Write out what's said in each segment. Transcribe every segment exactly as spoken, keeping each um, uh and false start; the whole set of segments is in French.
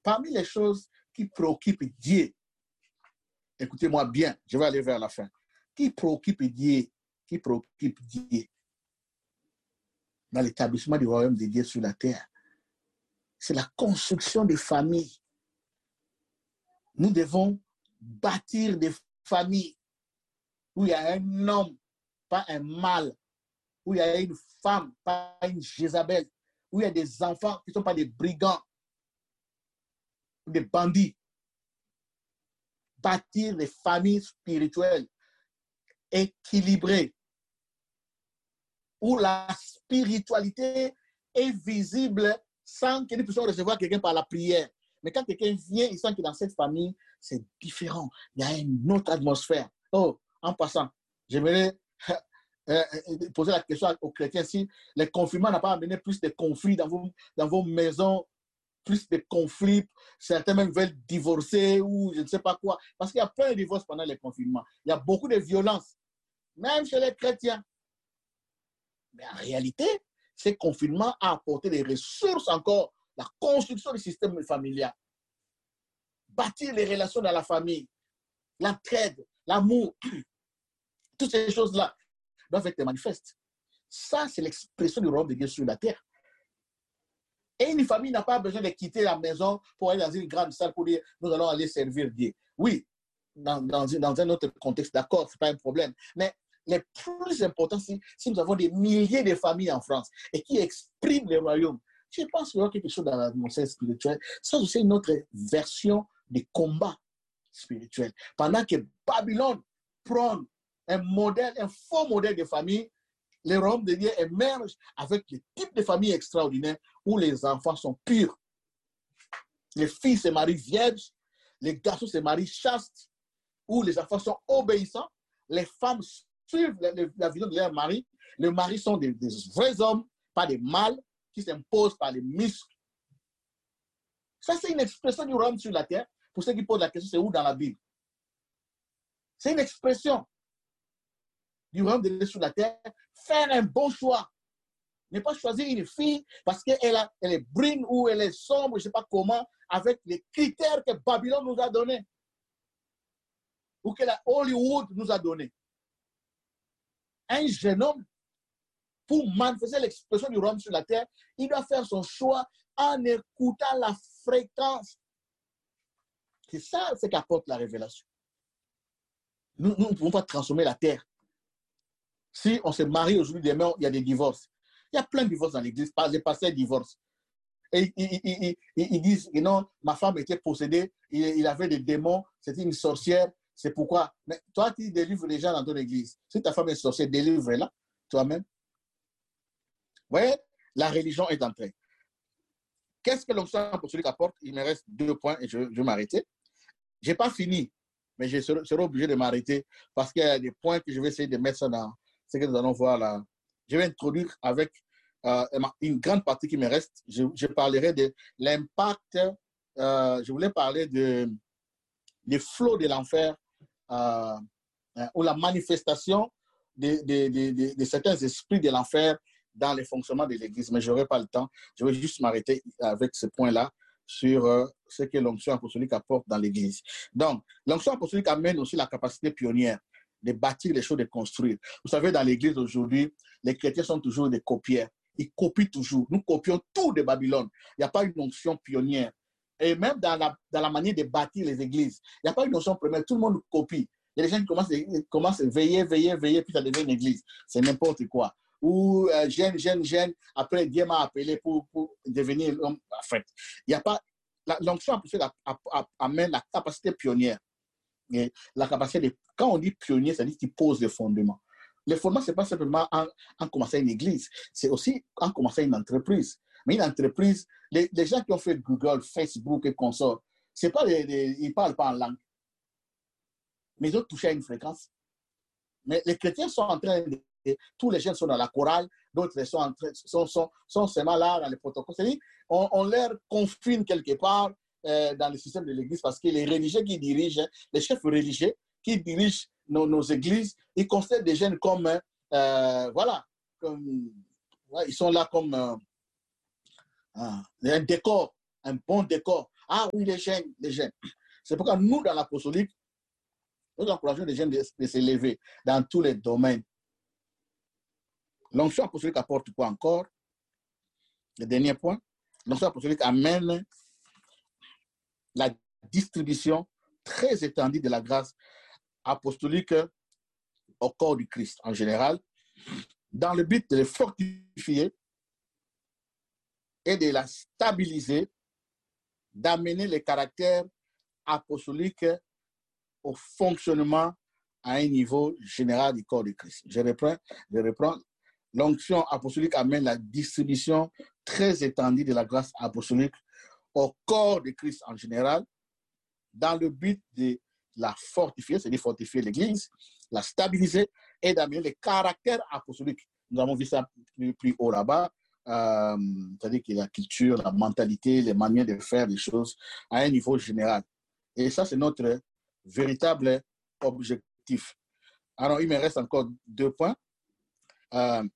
Parmi les choses qui préoccupent Dieu, écoutez-moi bien, je vais aller vers la fin, qui préoccupe Dieu, qui préoccupe Dieu dans l'établissement du royaume de Dieu sur la terre, c'est la construction des familles. Nous devons bâtir des familles où il y a un homme, pas un mâle, où il y a une femme, pas une Jézabel, où il y a des enfants qui ne sont pas des brigands, des bandits. Bâtir des familles spirituelles équilibrées, où la spiritualité est visible sans que nous puissions recevoir quelqu'un par la prière. Mais quand quelqu'un vient, il sent que dans cette famille, c'est différent. Il y a une autre atmosphère. Oh, en passant, j'aimerais euh, poser la question aux chrétiens si le confinement n'a pas amené plus de conflits dans vos, dans vos maisons, plus de conflits, certains même veulent divorcer ou je ne sais pas quoi. Parce qu'il y a plein de divorces pendant le confinement. Il y a beaucoup de violence, même chez les chrétiens. Mais en réalité, ce confinement a apporté des ressources encore, la construction du système familial, bâtir les relations dans la famille, l'entraide, l'amour, toutes ces choses-là doivent être manifestes. Ça, c'est l'expression du royaume de Dieu sur la terre. Et une famille n'a pas besoin de quitter la maison pour aller dans une grande salle pour dire nous allons aller servir Dieu. Oui, dans, dans, dans un autre contexte, d'accord, ce n'est pas un problème. Mais le plus important, c'est si nous avons des milliers de familles en France et qui expriment le royaume. Je pense qu'il y a quelque chose dans l'atmosphère spirituelle. Ça, c'est une autre version des combats spirituels. Pendant que Babylone prend un modèle, un faux modèle de famille, le royaume de Dieu émerge avec le type de famille extraordinaire où les enfants sont purs. Les filles se marient vierges, les garçons se marient chastes, où les enfants sont obéissants, les femmes suivent la, la, la vision de leur mari, les maris sont des, des vrais hommes, pas des mâles qui s'imposent par les muscles. Ça, c'est une expression du royaume sur la terre. Pour ceux qui posent la question, c'est où dans la Bible? C'est une expression du royaume de Dieu sur la terre. Faire un bon choix. Ne pas choisir une fille parce qu'elle elle est brune ou elle est sombre, je ne sais pas comment, avec les critères que Babylone nous a donnés. Ou que la Hollywood nous a donnés. Un jeune homme, pour manifester l'expression du royaume sur la terre, il doit faire son choix en écoutant la fréquence. C'est ça ce qu'apporte la révélation. Nous, nous ne pouvons pas transformer la terre. Si on se marie aujourd'hui, demain, il y a des divorces. Il y a plein de divorces dans l'église. Les pasteurs divorcent. Et ils, ils, ils, ils disent que non, ma femme était possédée, il, il avait des démons, c'était une sorcière. C'est pourquoi. Mais toi, tu délivres les gens dans ton église. Si ta femme est sorcière, délivre-la toi-même. Vous voyez, la religion est entrée. Qu'est-ce que l'onction apostolique apporte? Il me reste deux points et je, je vais m'arrêter. Je n'ai pas fini, mais je serai, serai obligé de m'arrêter parce qu'il y a des points que je vais essayer de mettre ça dans ce que nous allons voir là. Je vais introduire avec euh, une grande partie qui me reste. Je, je parlerai de l'impact, euh, je voulais parler de, des flots de l'enfer euh, euh, ou la manifestation de, de, de, de, de certains esprits de l'enfer dans le fonctionnement de l'Église. Mais je n'aurai pas le temps. Je vais juste m'arrêter avec ce point-là sur euh, ce que l'onction apostolique apporte dans l'Église. Donc, l'onction apostolique amène aussi la capacité pionnière de bâtir les choses, de construire. Vous savez, dans l'Église aujourd'hui, les chrétiens sont toujours des copieurs. Ils copient toujours. Nous copions tout de Babylone. Il n'y a pas une onction pionnière. Et même dans la, dans la manière de bâtir les églises, il n'y a pas une onction première. Tout le monde copie. Il y a des gens qui commencent, commencent à veiller, veiller, veiller, puis ça devient une église. C'est n'importe quoi. Ou euh, jeune, jeune, jeune, après Dieu m'a appelé pour, pour devenir l'homme. En fait, il n'y a pas. L'onction amène la capacité pionnière. Et la capacité de, quand on dit pionnier, ça veut dire qu'il pose les fondements. Le fondement, ce n'est pas simplement en, en commençant une église, c'est aussi en commençant une entreprise. Mais une entreprise, les, les gens qui ont fait Google, Facebook et consorts, c'est pas les, les, ils ne parlent pas en langue. Mais ils ont touché à une fréquence. Mais les chrétiens sont en train de... Tous les jeunes sont dans la chorale, d'autres sont, en train, sont, sont, sont seulement là dans les protocoles. C'est-à-dire, on, on leur confine quelque part euh, dans le système de l'église parce que les religieux qui dirigent, les chefs religieux qui dirigent nos, nos églises, ils considèrent des jeunes comme, euh, voilà, comme, ouais, ils sont là comme euh, un décor, un bon décor. Ah oui, les jeunes, les jeunes. C'est pourquoi nous, dans l'apostolique, nous encourageons les jeunes de, de s'élever dans tous les domaines. L'onction apostolique apporte quoi encore? Le dernier point. L'onction apostolique amène la distribution très étendue de la grâce apostolique au corps du Christ en général, dans le but de le fortifier et de la stabiliser, d'amener les caractères apostoliques au fonctionnement à un niveau général du corps du Christ. Je reprends, je reprends. L'onction apostolique amène la distribution très étendue de la grâce apostolique au corps de Christ en général, dans le but de la fortifier, c'est-à-dire fortifier l'Église, la stabiliser et d'amener les caractères apostoliques. Nous avons vu ça plus, plus haut là-bas, euh, c'est-à-dire que la culture, la mentalité, les manières de faire les choses à un niveau général. Et ça, c'est notre véritable objectif. Alors, il me reste encore deux points. Euh,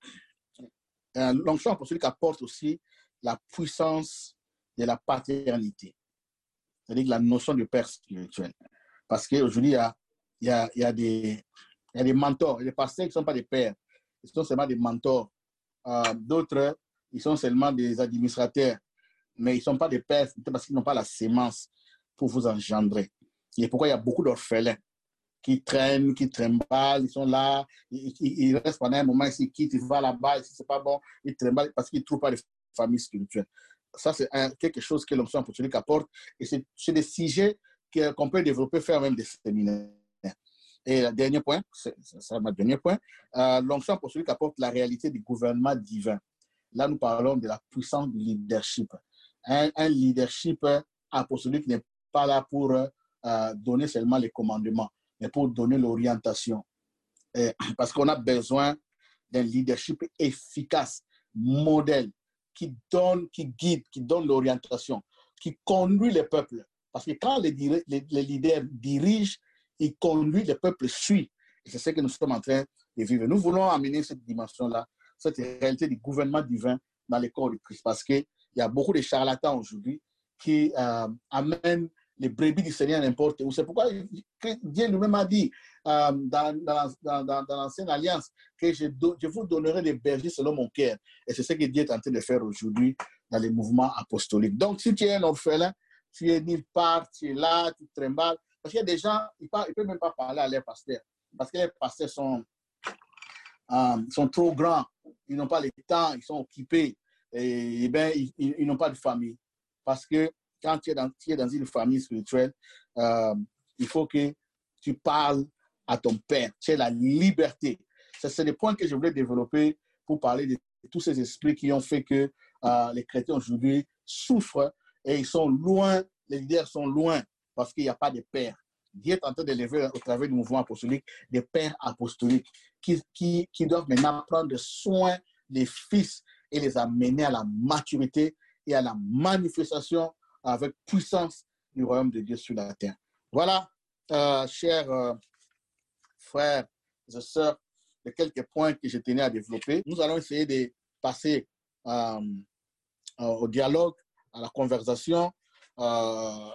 L'onction apostolique apporte aussi la puissance de la paternité, c'est-à-dire la notion de père spirituel. Parce qu'aujourd'hui, il y a, il y a, il y a des, il y a des mentors. Les pasteurs qui ne sont pas des pères, ils sont seulement des mentors. Euh, D'autres, ils sont seulement des administrateurs, mais ils ne sont pas des pères parce qu'ils n'ont pas la sémence pour vous engendrer. Et pourquoi il y a beaucoup d'orphelins qui traînent, qui trimballent, ils sont là, ils, ils, ils restent pendant un moment, ils se quittent, ils vont là-bas, si ce n'est pas bon, ils trimballent parce qu'ils ne trouvent pas de famille spirituelle. Ça, c'est un, quelque chose que l'onction apostolique apporte. Et c'est des sujets qu'on peut développer, faire même des séminaires. Et le dernier point, c'est mon dernier point, euh, l'onction apostolique apporte la réalité du gouvernement divin. Là, nous parlons de la puissance du leadership. Un, un leadership apostolique n'est pas là pour euh, donner seulement les commandements, mais pour donner l'orientation. Parce qu'on a besoin d'un leadership efficace, modèle, qui donne, qui guide, qui donne l'orientation, qui conduit le peuple. Parce que quand les, les, les leaders dirigent, ils conduisent, le peuple suit. Et c'est ce que nous sommes en train de vivre. Nous voulons amener cette dimension-là, cette réalité du gouvernement divin dans les corps du Christ. Parce qu'il y a beaucoup de charlatans aujourd'hui qui euh, amènent les brebis du Seigneur n'importe où. C'est pourquoi Dieu lui-même a dit euh, dans, dans, dans, dans, dans l'ancienne alliance que je, do, je vous donnerai des bergers selon mon cœur. Et c'est ce que Dieu est en train de faire aujourd'hui dans les mouvements apostoliques. Donc, si tu es un orphelin, tu es nulle part, tu es là, tu trembles. Parce qu'il y a des gens, ils ne peuvent même pas parler à leurs pasteurs. Parce que les pasteurs sont, euh, sont trop grands. Ils n'ont pas le temps, ils sont occupés. Et, et bien, ils, ils, ils n'ont pas de famille. Parce que quand tu es dans, tu es dans une famille spirituelle, euh, il faut que tu parles à ton père. Tu as la liberté. C'est le point que je voulais développer pour parler de tous ces esprits qui ont fait que euh, les chrétiens aujourd'hui souffrent et ils sont loin, les leaders sont loin parce qu'il n'y a pas de pères. Dieu est en train d'élever au travers du mouvement apostolique des pères apostoliques qui, qui, qui doivent maintenant prendre soin des fils et les amener à la maturité et à la manifestation avec puissance du royaume de Dieu sur la terre. Voilà, euh, chers euh, frères et sœurs, les quelques points que je tenais à développer. Nous allons essayer de passer euh, euh, au dialogue, à la conversation. Euh,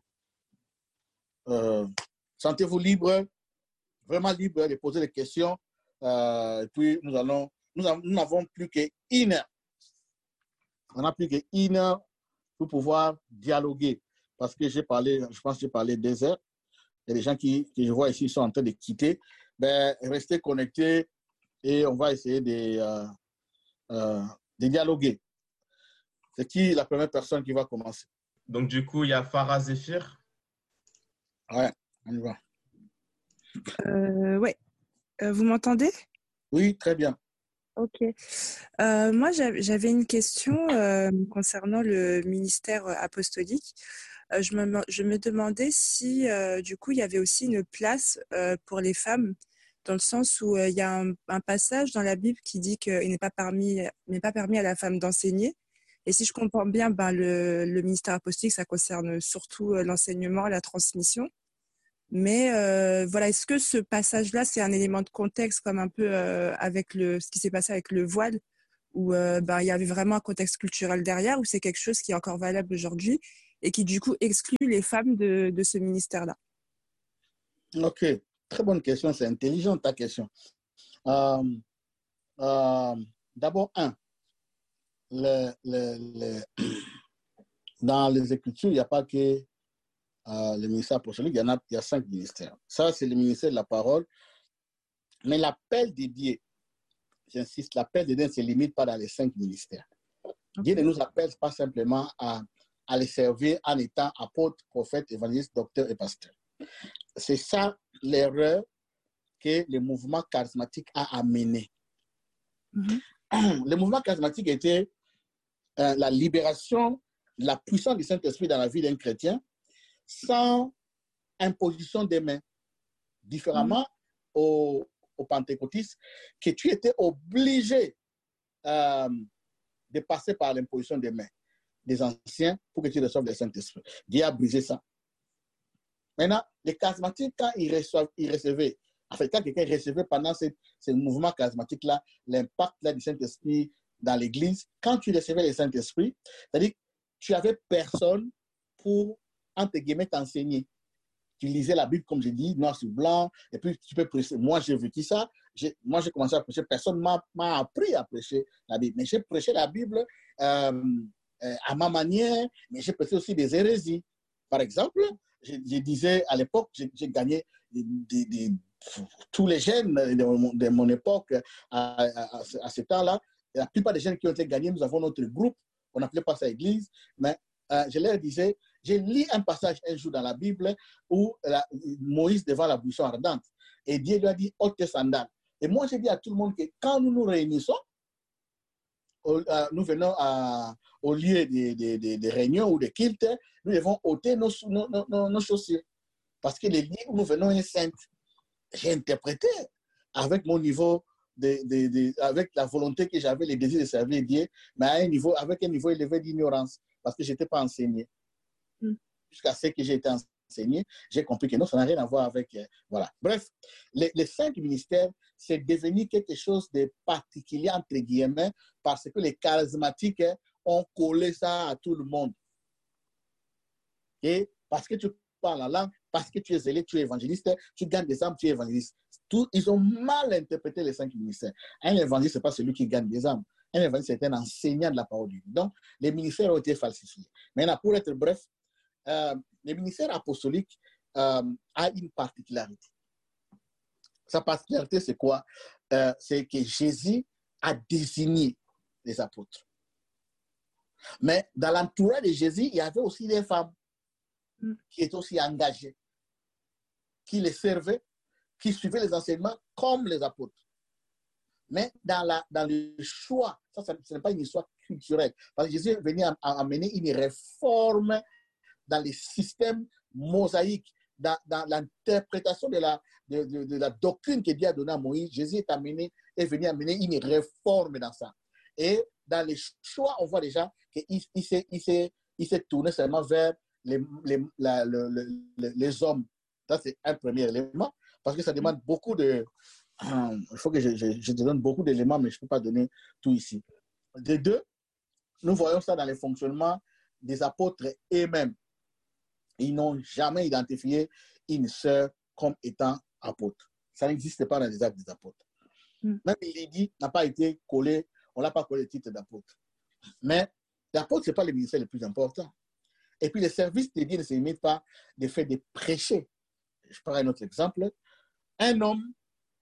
euh, Sentez-vous libre, vraiment libre de poser des questions. Euh, et puis, nous allons, nous n'avons plus qu'une heure. On n'a plus qu'une heure pour pouvoir dialoguer. Parce que j'ai parlé, je pense que j'ai parlé des heures. Il y a des gens qui, que je vois ici sont en train de quitter. Ben, restez connectés et on va essayer de, euh, euh, de dialoguer. C'est qui la première personne qui va commencer? Donc, du coup, il y a Farah Zéphir. Ouais, on y va. Euh, ouais. Euh, vous m'entendez? Oui, très bien. Ok. Euh, moi, j'avais une question euh, concernant le ministère apostolique. Euh, je, me, je me demandais si, euh, du coup, il y avait aussi une place euh, pour les femmes, dans le sens où euh, il y a un, un passage dans la Bible qui dit qu'il n'est pas permis, n'est pas permis à la femme d'enseigner. Et si je comprends bien, ben, le, le ministère apostolique, ça concerne surtout l'enseignement, la transmission. Mais euh, voilà, est-ce que ce passage-là, c'est un élément de contexte comme un peu euh, avec le, ce qui s'est passé avec le voile, où euh, ben, il y avait vraiment un contexte culturel derrière, ou c'est quelque chose qui est encore valable aujourd'hui? et qui du coup exclut les femmes de, de ce ministère-là? Ok, très bonne question, c'est intelligent ta question. Euh, euh, D'abord, un, le, le, le, dans les Écritures, il n'y a pas que euh, le ministère apostolique, il y en a, il y a cinq ministères. Ça, c'est le ministère de la parole. Mais l'appel de Dieu, j'insiste, l'appel de Dieu ne se limite pas dans les cinq ministères. Okay. Dieu ne nous appelle pas simplement à, à les servir en étant apôtres, prophètes, évangélistes, docteurs et pasteurs. C'est ça l'erreur que le mouvement charismatique a amené. Mm-hmm. Le mouvement charismatique était euh, la libération, la puissance du Saint-Esprit dans la vie d'un chrétien sans imposition des mains. Différemment mm-hmm. au, au pentecôtistes, que tu étais obligé euh, de passer par l'imposition des mains des anciens pour que tu reçoives le Saint-Esprit. Dieu a brisé ça. Maintenant, les charismatiques, quand ils, reçoivent, ils recevaient, en fait, quand quelqu'un recevait pendant ce, ce mouvement charismatique-là, l'impact là, du Saint-Esprit dans l'Église, quand tu recevais le Saint-Esprit, c'est-à-dire que tu n'avais personne pour, entre guillemets, t'enseigner. Tu lisais la Bible, comme je dis, noir sur blanc, et puis tu peux prêcher. Moi, j'ai vécu ça. J'ai, moi, j'ai commencé à prêcher. Personne ne m'a, m'a appris à prêcher la Bible. Mais j'ai prêché la Bible euh, euh, à ma manière, mais j'ai prêché aussi des hérésies. Par exemple, je, je disais à l'époque, j'ai, j'ai gagné des, des, des, tous les jeunes de mon, de mon époque à, à, à ce temps-là. La plupart des jeunes qui ont été gagnés, nous avons notre groupe. On n'appelait pas ça église, mais euh, je leur disais, j'ai lu un passage un jour dans la Bible où la, Moïse devant la buisson ardente et Dieu lui a dit ôte tes sandales. Et moi, j'ai dit à tout le monde que quand nous nous réunissons, au, euh, nous venons à, au lieu des de, de, de réunions ou de culte, nous devons ôter nos, nos, nos, nos chaussures. Parce que l'église où nous venons est sainte. J'ai interprété avec mon niveau, de, de, de, avec la volonté que j'avais, les désirs de servir Dieu, mais à un niveau, avec un niveau élevé d'ignorance, parce que je n'étais pas enseigné. Mm. Jusqu'à ce que j'ai été enseigné, j'ai compris que non, ça n'a rien à voir avec... Euh, voilà. Bref, les, les cinq ministères, c'est devenu quelque chose de particulier, entre guillemets, parce que les charismatiques hein, ont collé ça à tout le monde. Et parce que tu parles la langue, parce que tu es zélé, tu es évangéliste, tu gagnes des âmes, tu es évangéliste. Tout, ils ont mal interprété les cinq ministères. Un évangéliste, ce n'est pas celui qui gagne des âmes. Un évangéliste, c'est un enseignant de la parole de Dieu. Donc, les ministères ont été falsifiés. Maintenant, pour être bref, euh, le ministère apostolique euh, a une particularité. Sa particularité, c'est quoi? euh, C'est que Jésus a désigné les apôtres. Mais dans l'entourage de Jésus, il y avait aussi des femmes qui étaient aussi engagées, qui les servaient, qui suivaient les enseignements comme les apôtres. Mais dans, la, dans le choix, ça, ça ce n'est pas une histoire culturelle. Parce que Jésus est venu amener une réforme dans les systèmes mosaïques, dans, dans l'interprétation de la, de, de, de la doctrine que Dieu a donnée à Moïse. Jésus est, amené, est venu amener une réforme dans ça. Et dans les choix, on voit déjà qu'il il s'est, il s'est, il s'est tourné seulement vers les, les, la, le, le, les hommes. Ça, c'est un premier élément, parce que ça demande beaucoup de... Il faut que je, je, je te donne beaucoup d'éléments, mais je ne peux pas donner tout ici. De deux, nous voyons ça dans les fonctionnements des apôtres eux-mêmes. Ils n'ont jamais identifié une sœur comme étant apôtre. Ça n'existe pas dans les actes des apôtres. Mm. Même Lydie n'a pas été collée, on ne l'a pas collé le titre d'apôtre. Mais l'apôtre, ce n'est pas le ministère le plus important. Et puis, le service de Dieu ne se limite pas de faire de prêcher. Je prends un autre exemple. Un homme,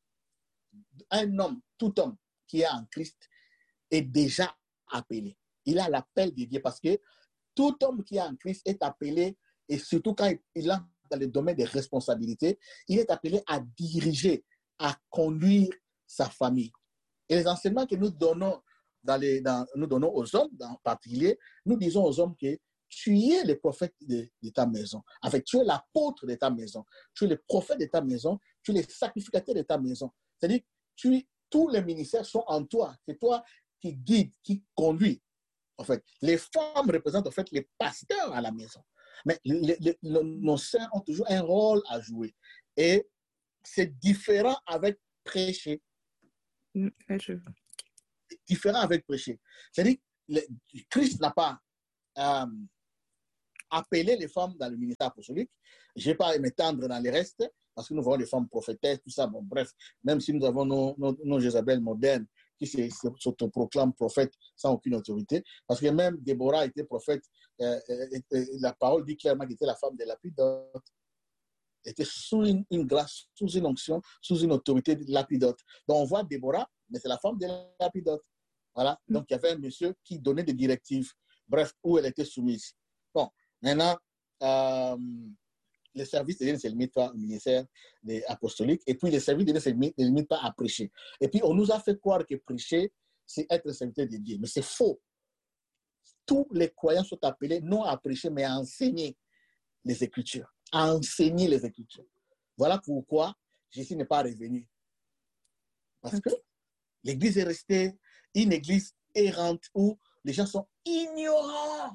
un homme, tout homme qui est en Christ est déjà appelé. Il a l'appel de Dieu parce que tout homme qui est en Christ est appelé, et surtout quand il est dans le domaine des responsabilités, il est appelé à diriger, à conduire sa famille. Et les enseignements que nous donnons, dans les, dans, nous donnons aux hommes en particulier, nous disons aux hommes que tu es le prophète de, de ta maison. En fait, tu es l'apôtre de ta maison. Tu es le prophète de ta maison. Tu es le sacrificateur de ta maison. C'est-à-dire que tu, tous les ministères sont en toi. C'est toi qui guide, qui conduit. En fait, les femmes représentent en fait les pasteurs à la maison. Mais les, les, les, nos sœurs ont toujours un rôle à jouer. Et c'est différent avec prêcher. Mmh, je... C'est différent avec prêcher. C'est-à-dire que Christ n'a pas... Euh, appeler les femmes dans le ministère apostolique. Je ne vais pas m'étendre dans les restes, parce que nous voyons les femmes prophétesses, tout ça. Bon, bref, même si nous avons nos, nos, nos Jézabel modernes qui s'autoproclament prophètes sans aucune autorité, parce que même Déborah était prophète, euh, euh, la parole dit clairement qu'elle était la femme de Lapidote, était sous une, une grâce, sous une onction, sous une autorité de Lapidote. Donc on voit Déborah, mais c'est la femme de Lapidote. Voilà. Donc il y avait un monsieur qui donnait des directives, bref, où elle était soumise. Bon, maintenant, euh, les services de Dieu ne se limitent pas au ministère apostolique, et puis les services de Dieu ne se limitent pas à prêcher. Et puis on nous a fait croire que prêcher, c'est être serviteur de Dieu, mais c'est faux. Tous les croyants sont appelés non à prêcher, mais à enseigner les Écritures, à enseigner les Écritures. Voilà pourquoi Jésus n'est pas revenu. Parce que l'Église est restée une Église errante où les gens sont ignorants.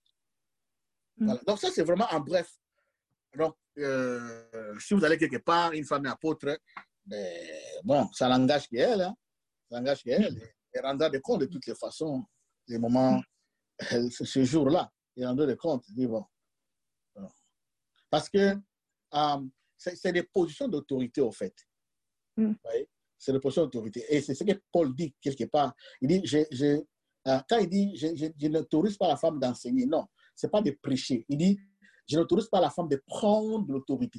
Voilà. Donc ça, c'est vraiment en bref. Donc, euh, si vous allez quelque part, une femme apôtre, ben, bon, ça n'engage qu'elle. Hein. Ça n'engage qu'elle. Elle rendra des comptes de toutes les façons, les moments, ce jour-là. Elle rendra des comptes. Dit, bon. Parce que euh, c'est des positions d'autorité, au fait. Mm. Oui? C'est des positions d'autorité. Et c'est ce que Paul dit quelque part. Il dit, je, je, euh, quand il dit, je, je, je n'autorise pas la femme d'enseigner, non, ce n'est pas de prêcher. Il dit, je n'autorise pas la femme de prendre l'autorité.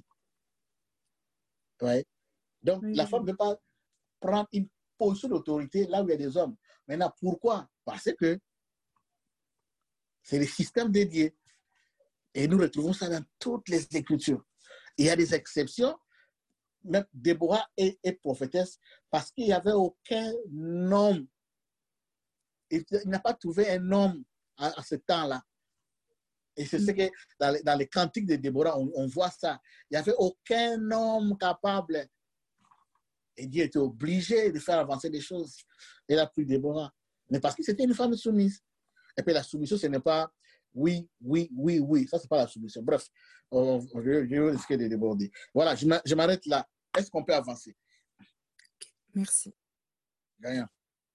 Ouais. Donc, oui, la femme ne peut pas prendre une position d'autorité là où il y a des hommes. Maintenant, pourquoi? Parce que c'est le système dédié. Et nous retrouvons ça dans toutes les Écritures. Il y a des exceptions. Même Déborah est, est prophétesse parce qu'il n'y avait aucun homme. Il, il n'a pas trouvé un homme à, à ce temps-là. Et c'est ce que dans les, dans les cantiques de Déborah, on, on voit ça. Il n'y avait aucun homme capable. Et Dieu était obligé de faire avancer les choses. Il a pris Déborah. Mais parce que c'était une femme soumise. Et puis la soumission, ce n'est pas oui, oui, oui, oui. Ça, ce n'est pas la soumission. Bref, on, on, je, je risque de déborder. Voilà, je m'arrête là. Est-ce qu'on peut avancer? Merci. Rien.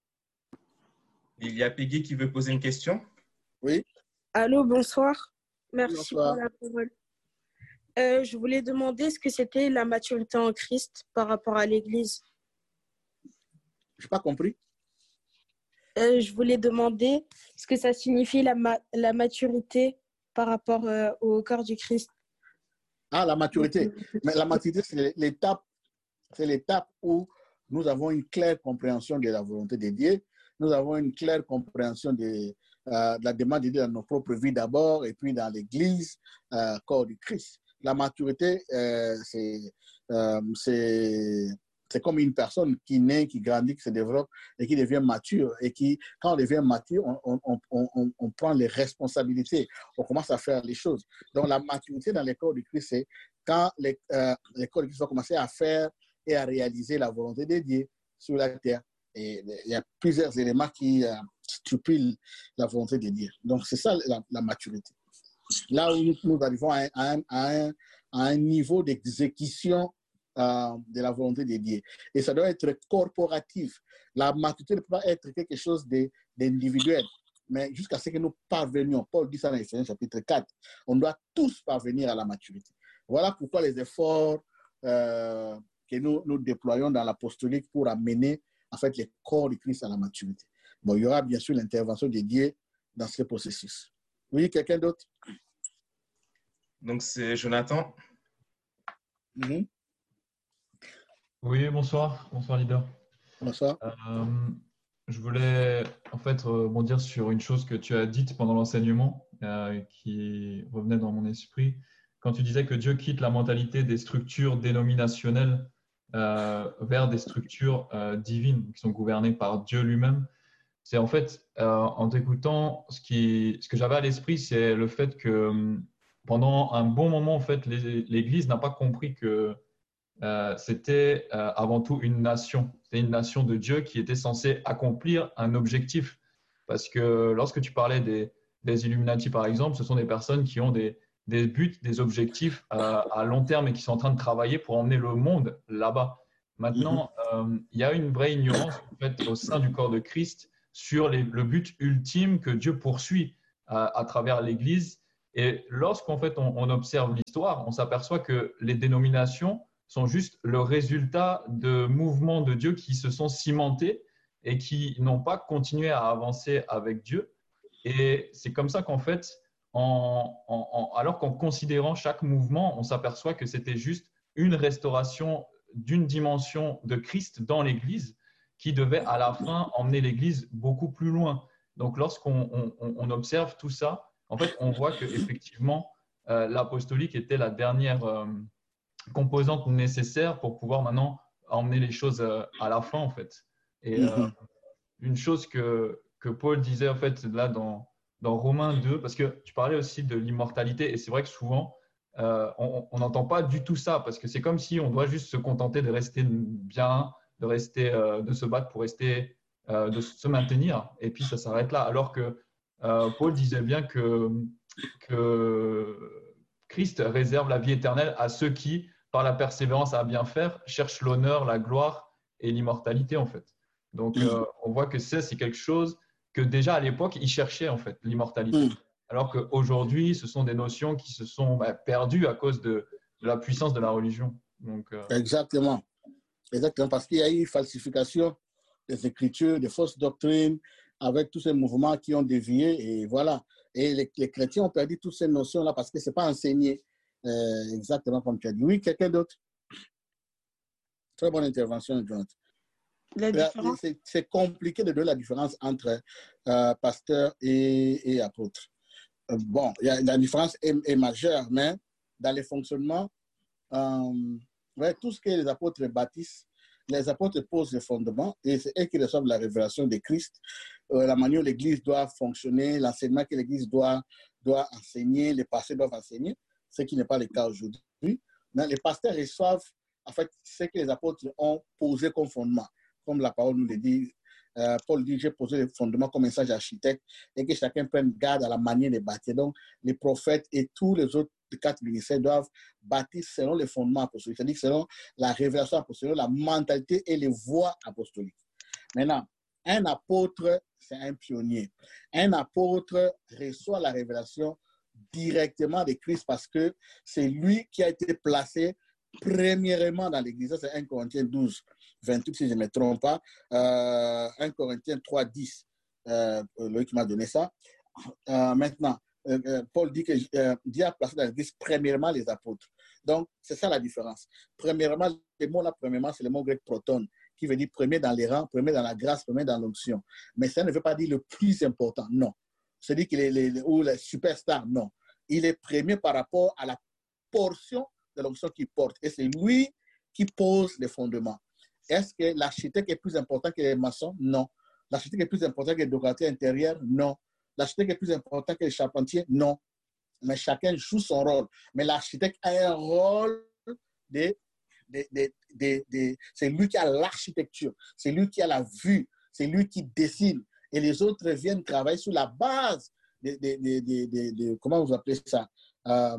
Il y a Peggy qui veut poser une question. Oui. Allô, bonsoir. Merci bonsoir. pour la parole. Euh, je voulais demander ce que c'était la maturité en Christ par rapport à l'Église. Je n'ai pas compris. Euh, je voulais demander ce que ça signifie la, ma la maturité par rapport euh, au corps du Christ. Ah, la maturité. Mais la maturité, c'est l'étape, c'est l'étape où nous avons une claire compréhension de la volonté de Dieu. Nous avons une claire compréhension de, euh, de la demande de Dieu dans nos propres vies d'abord, et puis dans l'Église, euh, corps du Christ. La maturité, euh, c'est euh, c'est comme une personne qui naît, qui grandit, qui se développe et qui devient mature. Et qui, quand on devient mature, on, on, on, on, on prend les responsabilités, on commence à faire les choses. Donc la maturité dans les corps du Christ, c'est quand les, euh, les corps du Christ vont commencer à faire et à réaliser la volonté de Dieu sur la terre. Et il y a plusieurs éléments qui euh, stipulent la volonté de Dieu. Donc c'est ça la, la maturité. Là où nous arrivons à un, à un, à un niveau d'exécution euh, de la volonté de Dieu. Et ça doit être corporatif. La maturité ne peut pas être quelque chose d'individuel. Mais jusqu'à ce que nous parvenions, Paul dit ça dans Ephésiens chapitre quatre, on doit tous parvenir à la maturité. Voilà pourquoi les efforts euh, que nous, nous déployons dans l'apostolique pour amener en fait les corps du Christ à la maturité. Bon, il y aura bien sûr l'intervention de Dieu dans ce processus. Oui, quelqu'un d'autre? Donc, c'est Jonathan. Mm-hmm. Oui, bonsoir. Bonsoir, leader. Bonsoir. Euh, je voulais en fait rebondir sur une chose que tu as dite pendant l'enseignement euh, qui revenait dans mon esprit. Quand tu disais que Dieu quitte la mentalité des structures dénominationnelles euh, vers des structures euh, divines qui sont gouvernées par Dieu lui-même. C'est en fait, euh, en t'écoutant, ce, qui, ce que j'avais à l'esprit, c'est le fait que pendant un bon moment, en fait, l'Église n'a pas compris que euh, c'était euh, avant tout une nation. C'était une nation de Dieu qui était censée accomplir un objectif. Parce que lorsque tu parlais des, des Illuminati, par exemple, ce sont des personnes qui ont des, des buts, des objectifs euh, à long terme et qui sont en train de travailler pour emmener le monde là-bas. Maintenant, euh, il y a une vraie ignorance en fait, au sein du corps de Christ sur les, le but ultime que Dieu poursuit à, à travers l'Église. Et lorsqu'en fait on, on observe l'histoire, on s'aperçoit que les dénominations sont juste le résultat de mouvements de Dieu qui se sont cimentés et qui n'ont pas continué à avancer avec Dieu. Et c'est comme ça qu'en fait, en, en, en, alors qu'en considérant chaque mouvement, on s'aperçoit que c'était juste une restauration d'une dimension de Christ dans l'Église qui devait à la fin emmener l'Église beaucoup plus loin. Donc lorsqu'on on, on observe tout ça, en fait, on voit qu'effectivement, euh, l'apostolique était la dernière euh, composante nécessaire pour pouvoir maintenant emmener les choses euh, à la fin, en fait. Et euh, une chose que, que Paul disait, en fait, là, dans, dans Romains deux, parce que tu parlais aussi de l'immortalité, et c'est vrai que souvent, euh, on n'entend pas du tout ça, parce que c'est comme si on doit juste se contenter de rester bien, de, rester, euh, de se battre pour rester, euh, de se maintenir, et puis ça s'arrête là. Alors que euh, Paul disait bien que, que Christ réserve la vie éternelle à ceux qui, par la persévérance à bien faire, cherchent l'honneur, la gloire et l'immortalité, en fait. Donc, euh, on voit que ça, c'est quelque chose que déjà à l'époque, ils cherchaient, en fait, l'immortalité. Mm. Alors qu'aujourd'hui, ce sont des notions qui se sont bah, perdues à cause de, de la puissance de la religion. Donc, euh... Exactement. Exactement, parce qu'il y a eu falsification des Écritures, des fausses doctrines, avec tous ces mouvements qui ont dévié, et voilà. Et les, les chrétiens ont perdu toutes ces notions-là parce que ce n'est pas enseigné euh, exactement comme tu as dit. Oui, quelqu'un d'autre? Très bonne intervention, Jonathan. La différence... C'est compliqué de donner la différence entre euh, pasteur et, et apôtre. Euh, bon, y a, la différence est, est majeure, mais dans les fonctionnements, euh, ouais, tout ce que les apôtres bâtissent, les apôtres posent les fondements et c'est eux qui reçoivent la révélation de Christ, euh, la manière dont l'Église doit fonctionner, l'enseignement que l'Église doit, doit enseigner, les pasteurs doivent enseigner, ce qui n'est pas le cas aujourd'hui. Mais les pasteurs reçoivent, en fait, ce que les apôtres ont posé comme fondement. Comme la parole nous le dit, euh, Paul dit, j'ai posé les fondements comme un sage architecte et que chacun prenne garde à la manière de bâtir. Donc, les prophètes et tous les autres quatre ministères doivent bâtir selon les fondements apostoliques, c'est-à-dire selon la révélation apostolique, la mentalité et les voies apostoliques. Maintenant, un apôtre, c'est un pionnier. Un apôtre reçoit la révélation directement de Christ parce que c'est lui qui a été placé premièrement dans l'Église. C'est un Corinthiens douze, vingt-huit, si je ne me trompe pas. Euh, un Corinthiens trois, dix, euh, Loïc m'a donné ça. Euh, maintenant, euh, Paul dit que euh, Dieu a placé dans l'Église premièrement les apôtres. Donc, c'est ça la différence. Premièrement, le mot là, premièrement, c'est le mot grec proton, qui veut dire premier dans les rangs, premier dans la grâce, premier dans l'onction. Mais ça ne veut pas dire le plus important, non. C'est-à-dire qu'il est les, ou le superstar, non. Il est premier par rapport à la portion de l'onction qu'il porte. Et c'est lui qui pose les fondements. Est-ce que l'architecte est plus important que les maçons? Non. L'architecte est plus important que les décorateurs intérieurs? Non. L'architecte est plus important que les charpentiers? Non. Mais chacun joue son rôle. Mais l'architecte a un rôle de... de, de, de, de c'est lui qui a l'architecture. C'est lui qui a la vue. C'est lui qui dessine. Et les autres viennent travailler sur la base de... de, de, de, de, de comment vous appelez ça? Euh,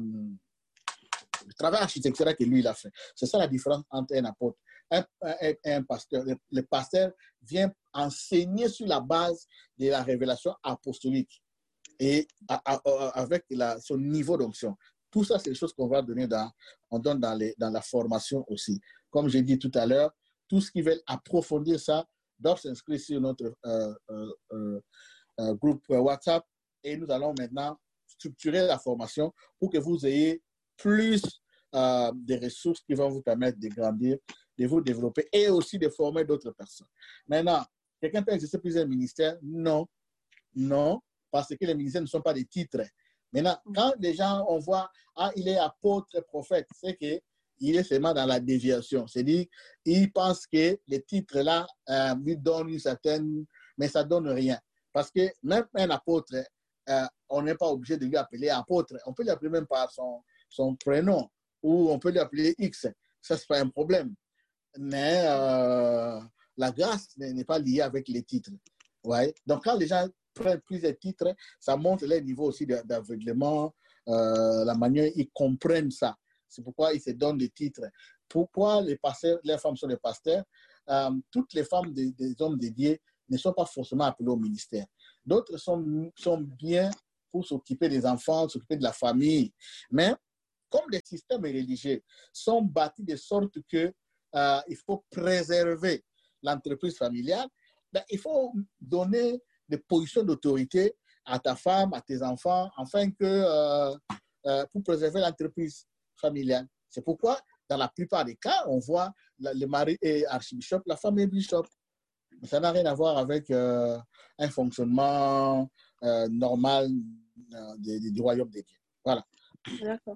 le travail architectural que lui, il a fait. C'est ça la différence entre un apôtre et un, un, un pasteur. Le, le pasteur vient enseigner sur la base de la révélation apostolique et à, à, à, avec la, son niveau d'onction. Tout ça, c'est des choses qu'on va donner dans, on donne dans, les, dans la formation aussi. Comme j'ai dit tout à l'heure, tous ceux qui veulent approfondir ça doivent s'inscrire sur notre euh, euh, euh, euh, groupe WhatsApp et nous allons maintenant structurer la formation pour que vous ayez plus euh, de ressources qui vont vous permettre de grandir, de vous développer et aussi de former d'autres personnes. Maintenant, quelqu'un peut exercer plusieurs ministères? Non. Non, parce que les ministères ne sont pas des titres. Maintenant, quand les gens, on voit, ah, il est apôtre, prophète, c'est qu'il est seulement dans la déviation. C'est-à-dire, il pense que les titres-là euh, lui donnent une certaine... Mais ça ne donne rien. Parce que même un apôtre, euh, on n'est pas obligé de lui appeler apôtre. On peut l'appeler même par son... son prénom, ou on peut l'appeler X. Ça, ce n'est pas un problème. Mais euh, la grâce n'est pas liée avec les titres. Ouais. Donc, quand les gens prennent plusieurs titres, ça montre leur niveau aussi d'aveuglement, euh, la manière dont ils comprennent ça. C'est pourquoi ils se donnent des titres. Pourquoi les pasteurs, les femmes sont les pasteurs? Euh, toutes les femmes des, des hommes dédiés ne sont pas forcément appelées au ministère. D'autres sont, sont bien pour s'occuper des enfants, s'occuper de la famille. Mais comme les systèmes religieux sont bâtis de sorte que euh, il faut préserver l'entreprise familiale, ben, il faut donner des positions d'autorité à ta femme, à tes enfants, afin que euh, euh, pour préserver l'entreprise familiale. C'est pourquoi, dans la plupart des cas, on voit la, le mari est archibishop, la femme est bishop. Mais ça n'a rien à voir avec euh, un fonctionnement euh, normal euh, du, du royaume des dieux. Voilà. D'accord.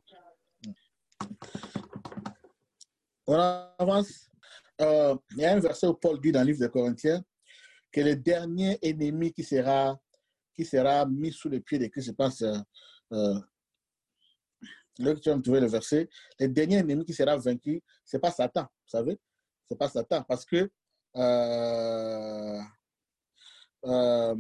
On avance. Euh, il y a un verset où Paul dit dans le livre de Corinthiens que le dernier ennemi qui sera, qui sera mis sous les pieds de Christ, je pense, euh, euh, là que tu vas me trouver le verset, le dernier ennemi qui sera vaincu, ce n'est pas Satan, vous savez, ce n'est pas Satan, parce que euh, euh,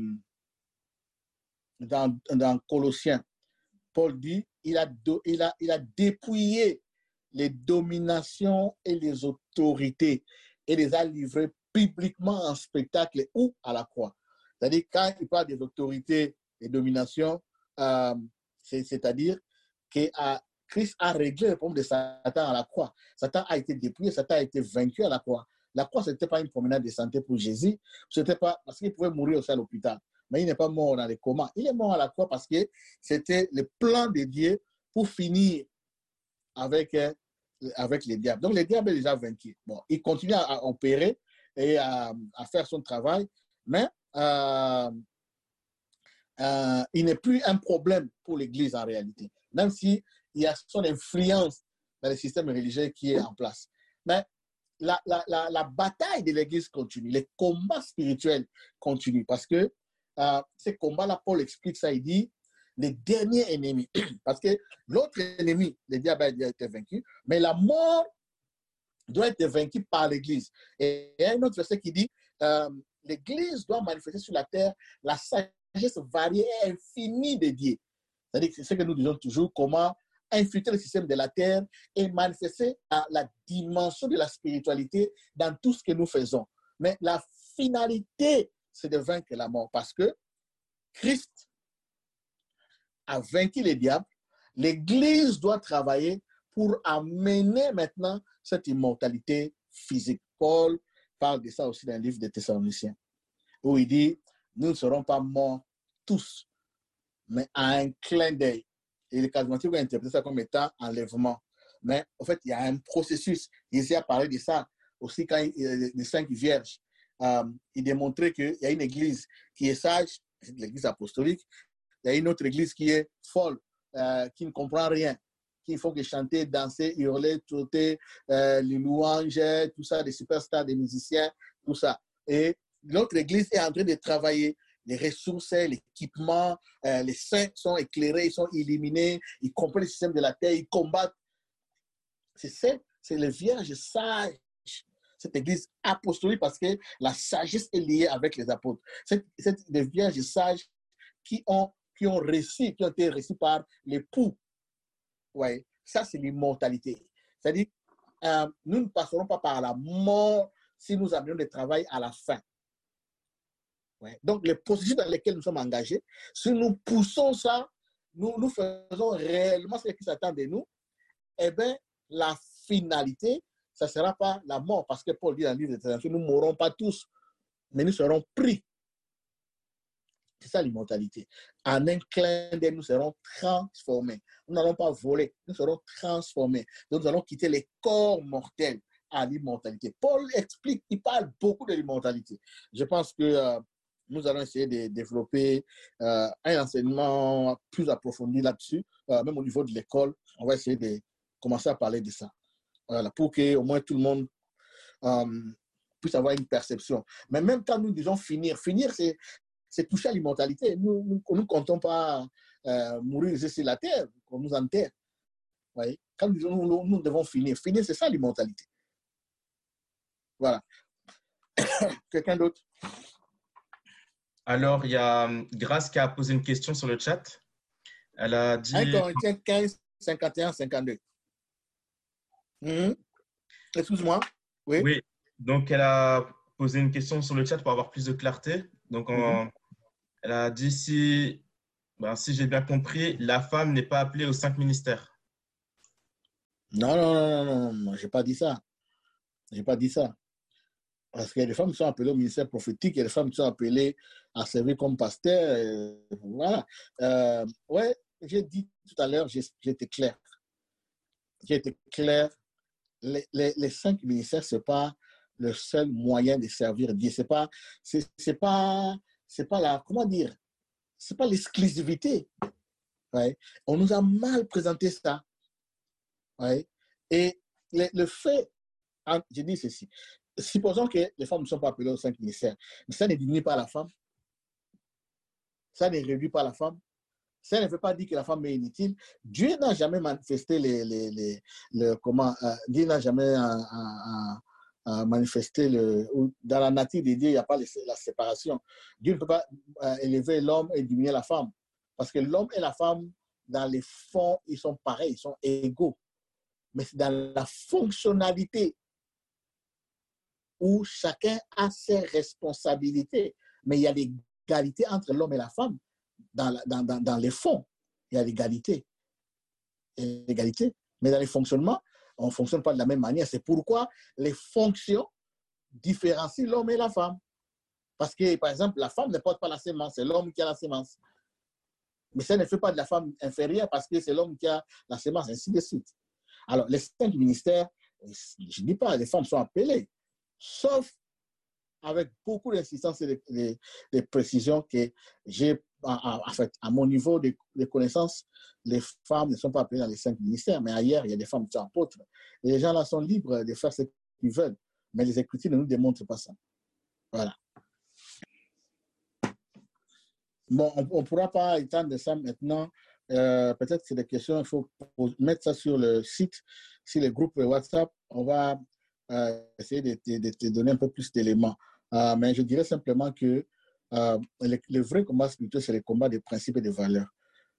dans, dans Colossiens, Paul dit, il a, il, a, il a dépouillé les dominations et les autorités et les a livrées publiquement en spectacle ou à la croix. C'est-à-dire, quand il parle des autorités et dominations, euh, c'est-à-dire que euh, Christ a réglé le problème de Satan à la croix. Satan a été dépouillé, Satan a été vaincu à la croix. La croix, ce n'était pas une promenade de santé pour Jésus, c'était pas parce qu'il pouvait mourir aussi à l'hôpital. Mais il n'est pas mort dans les comas. Il est mort à la croix parce que c'était le plan de Dieu pour finir avec, euh, avec les diables. Donc, les diables est déjà vaincu. Bon, il continue à, à opérer et à, à faire son travail, mais euh, euh, il n'est plus un problème pour l'Église en réalité, même s'il y a son influence dans le système religieux qui est en place. Mais la, la, la, la bataille de l'Église continue, les combats spirituels continuent, parce que euh, ces combats-là, Paul explique ça, il dit, les derniers ennemis, parce que l'autre ennemi, le diable a été vaincu, mais la mort doit être vaincue par l'Église. Et il y a un autre verset qui dit, euh, l'Église doit manifester sur la terre la sagesse variée et infinie de Dieu. C'est-à-dire que c'est ce que nous disons toujours, comment infiltrer le système de la terre et manifester la, la dimension de la spiritualité dans tout ce que nous faisons. Mais la finalité, c'est de vaincre la mort, parce que Christ a vaincu les diables. L'Église doit travailler pour amener maintenant cette immortalité physique. Paul parle de ça aussi dans le livre des Thessaloniciens, où il dit, nous ne serons pas morts tous, mais à un clin d'œil. Et les charismatiques vont interpréter ça comme étant enlèvement. Mais en fait, il y a un processus. Jésus a parlé de ça aussi quand il, les cinq vierges. Euh, il démontrait qu'il y a une église qui est sage, l'église apostolique. Il y a une autre église qui est folle, euh, qui ne comprend rien, qui font que chanter, danser, hurler, trotter, euh, les louanges, tout ça, des superstars, des musiciens, tout ça. Et l'autre église est en train de travailler. Les ressources, l'équipement, euh, les saints sont éclairés, ils sont illuminés, ils comprennent le système de la terre, ils combattent. C'est ça, c'est les vierges sages. Cette église apostolique, parce que la sagesse est liée avec les apôtres. C'est des vierges sages qui ont, qui ont réussi, qui ont été réussis par l'époux. Ouais, ça, c'est l'immortalité. C'est-à-dire, euh, nous ne passerons pas par la mort si nous amenons le travail à la fin. Ouais. Donc, les processus dans lesquels nous sommes engagés, si nous poussons ça, nous, nous faisons réellement ce qui s'attend de nous, eh bien, la finalité, ça ne sera pas la mort, parce que Paul dit dans le livre de Thessaloniciens, nous ne mourrons pas tous, mais nous serons pris. C'est ça l'immortalité. En un clin d'œil, nous serons transformés. Nous n'allons pas voler, nous serons transformés. Donc, nous allons quitter les corps mortels à l'immortalité. Paul explique, il parle beaucoup de l'immortalité. Je pense que euh, nous allons essayer de développer euh, un enseignement plus approfondi là-dessus, euh, même au niveau de l'école. On va essayer de commencer à parler de ça. Voilà, pour qu'au moins tout le monde euh, puisse avoir une perception. Mais même quand nous disons finir, finir, c'est toucher à l'immortalité. Nous ne nous, nous comptons pas euh, mourir ici sur la terre, qu'on nous enterre. Voyez? Quand nous disons nous, nous devons finir, finir, c'est ça l'immortalité. Voilà. Quelqu'un d'autre? Alors, il y a Grace qui a posé une question sur le chat. Elle a dit… un Corinthiens quinze, cinquante et un, cinquante-deux. Mmh. Excuse-moi. Oui. Oui, donc elle a posé une question sur le chat pour avoir plus de clarté. Donc, on, mmh. elle a dit si Ben, si j'ai bien compris, la femme n'est pas appelée aux cinq ministères. Non, non, non, non, non, je n'ai pas dit ça. Je n'ai pas dit ça. Parce qu'il y a des femmes qui sont appelées au ministère prophétique, il y a des femmes qui sont appelées à servir comme pasteur. Euh, voilà. Euh, ouais, j'ai dit tout à l'heure, j'ai été clair. J'ai été clair. Les, les, les cinq ministères, ce n'est pas le seul moyen de servir Dieu. Ce n'est pas, c'est, c'est pas, c'est pas la, comment dire, c'est pas l'exclusivité. Ouais. On nous a mal présenté ça. Ouais. Et le, le fait, je dis ceci, supposons que les femmes ne sont pas appelées aux cinq ministères, mais ça ne diminue pas la femme, ça ne réduit pas la femme, ça ne veut pas dire que la femme est inutile. Dieu n'a jamais manifesté les, les, les, les comment, euh, Dieu n'a jamais euh, euh, euh, manifesté le, dans la nature de Dieu, il n'y a pas les, la séparation. Dieu ne peut pas euh, élever l'homme et diminuer la femme, parce que l'homme et la femme, dans les fonds, ils sont pareils, ils sont égaux. Mais c'est dans la fonctionnalité où chacun a ses responsabilités. Mais il y a l'égalité entre l'homme et la femme dans, la, dans, dans, dans les fonds. Il y a l'égalité. L'égalité. Mais dans les fonctionnements, on ne fonctionne pas de la même manière. C'est pourquoi les fonctions différencient l'homme et la femme. Parce que, par exemple, la femme ne porte pas la sémence, c'est l'homme qui a la sémence. Mais ça ne fait pas de la femme inférieure parce que c'est l'homme qui a la sémence, ainsi de suite. Alors, les cinq ministères, je ne dis pas, les femmes sont appelées, sauf avec beaucoup d'insistance et de, de, de précision que j'ai, en fait, à mon niveau de, de connaissances, les femmes ne sont pas appelées dans les cinq ministères, mais ailleurs, il y a des femmes qui sont apôtres. Et les gens là sont libres de faire ce qu'ils veulent, mais les Écritures ne nous démontrent pas ça. Voilà. Bon, on ne pourra pas étendre ça maintenant. Euh, peut-être que c'est des questions, il faut mettre ça sur le site, sur les groupes WhatsApp. On va euh, essayer de te, de te donner un peu plus d'éléments. Euh, mais je dirais simplement que euh, le, le vrai combat spirituel, c'est le combat des principes et des valeurs.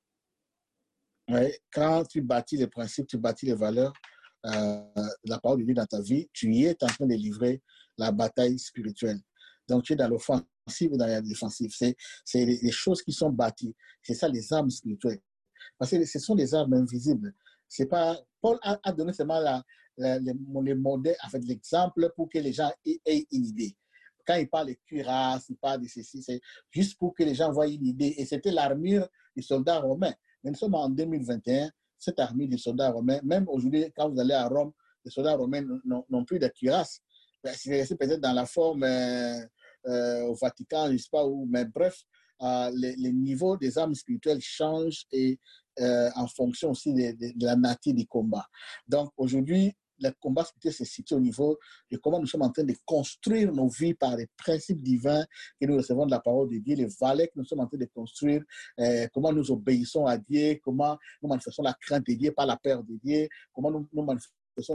Ouais, quand tu bâtis les principes, tu bâtis les valeurs, euh, la parole de Dieu dans ta vie, tu y es en train de livrer la bataille spirituelle. Donc, tu es dans l'offensive et dans la défensive. C'est, c'est les, les choses qui sont bâties. C'est ça, les armes spirituelles. Parce que ce sont des armes invisibles. C'est pas, Paul a, a donné seulement la, la, les, les modèles, en fait, l'exemple pour que les gens aient, aient une idée. Quand il parle de cuirasse, il parle de ceci, c'est juste pour que les gens voient une idée. Et c'était l'armure du soldat romain. Mais nous sommes en deux mille vingt et un, cette armure du soldat romain, même aujourd'hui, quand vous allez à Rome, les soldats romains n'ont plus de cuirasse. C'est peut-être dans la forme euh, euh, au Vatican, je ne sais pas où, mais bref, euh, les, les niveaux des armes spirituelles changent et euh, en fonction aussi de, de, de la nature du combat. Donc aujourd'hui, le combat spirituel se situe au niveau de comment nous sommes en train de construire nos vies par les principes divins que nous recevons de la parole de Dieu, les valeurs que nous sommes en train de construire, euh, comment nous obéissons à Dieu, comment nous manifestons la crainte de Dieu par la peur de Dieu, comment nous, nous manifestons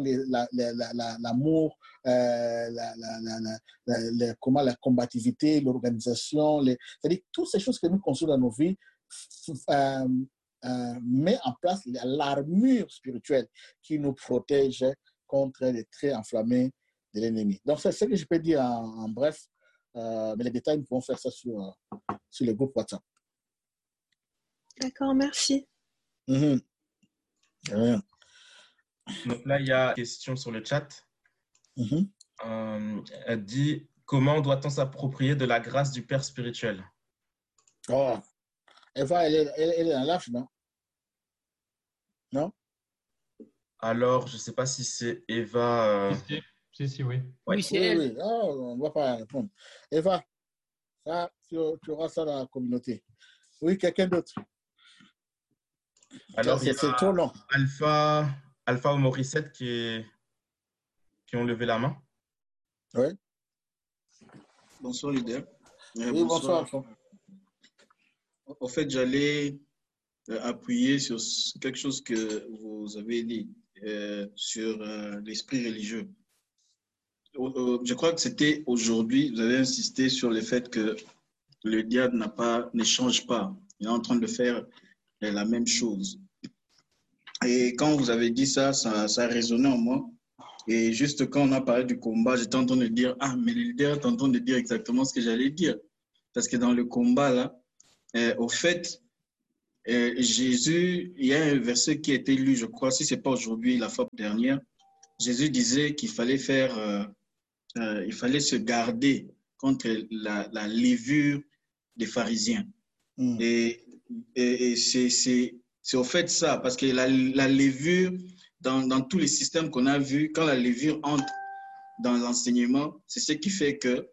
l'amour, euh, la, la, la, la, la, comment la combativité, l'organisation, c'est-à-dire toutes ces choses que nous construisons dans nos vies euh, euh, met en place l'armure spirituelle qui nous protège contre les traits enflammés de l'ennemi. Donc, c'est ce que je peux dire en, en bref, euh, mais les détails, nous pouvons faire ça sur, sur le groupe WhatsApp. D'accord, merci. Mmh. Rien. Donc là, il y a une question sur le chat. Mmh. Euh, elle dit, comment doit-on s'approprier de la grâce du Père spirituel? Oh, Eva, elle est, elle, elle est dans l'arche, non? Non? Alors, je ne sais pas si c'est Eva. Euh... Si, si, si, oui. Ouais. Oui, c'est Oui, elle. oui. Oh, on ne va pas répondre. Eva, ça, tu, tu auras ça dans la communauté. Oui, quelqu'un d'autre? Alors, c'est trop long. Alpha, Alpha ou Morissette qui, est... qui ont levé la main. Oui. Bonsoir, leader. Euh, Oui, bonsoir. bonsoir. En fait, j'allais euh, appuyer sur quelque chose que vous avez dit euh, sur euh, l'esprit religieux. Euh, je crois que c'était aujourd'hui, vous avez insisté sur le fait que le diable n'a pas, ne change pas. Il est en train de faire euh, la même chose. Et quand vous avez dit ça, ça, ça a résonné en moi. Et juste quand on a parlé du combat, j'étais en train de dire, ah, mais le leader est en train de dire exactement ce que j'allais dire. Parce que dans le combat, là, euh, au fait, euh, Jésus, il y a un verset qui a été lu, je crois, si ce n'est pas aujourd'hui, la fois dernière. Jésus disait qu'il fallait faire, euh, euh, il fallait se garder contre la, la levure des pharisiens. Mm. Et, et, et c'est, c'est, c'est au fait ça, parce que la, la levure, dans, dans tous les systèmes qu'on a vus, quand la levure entre dans l'enseignement, c'est ce qui fait que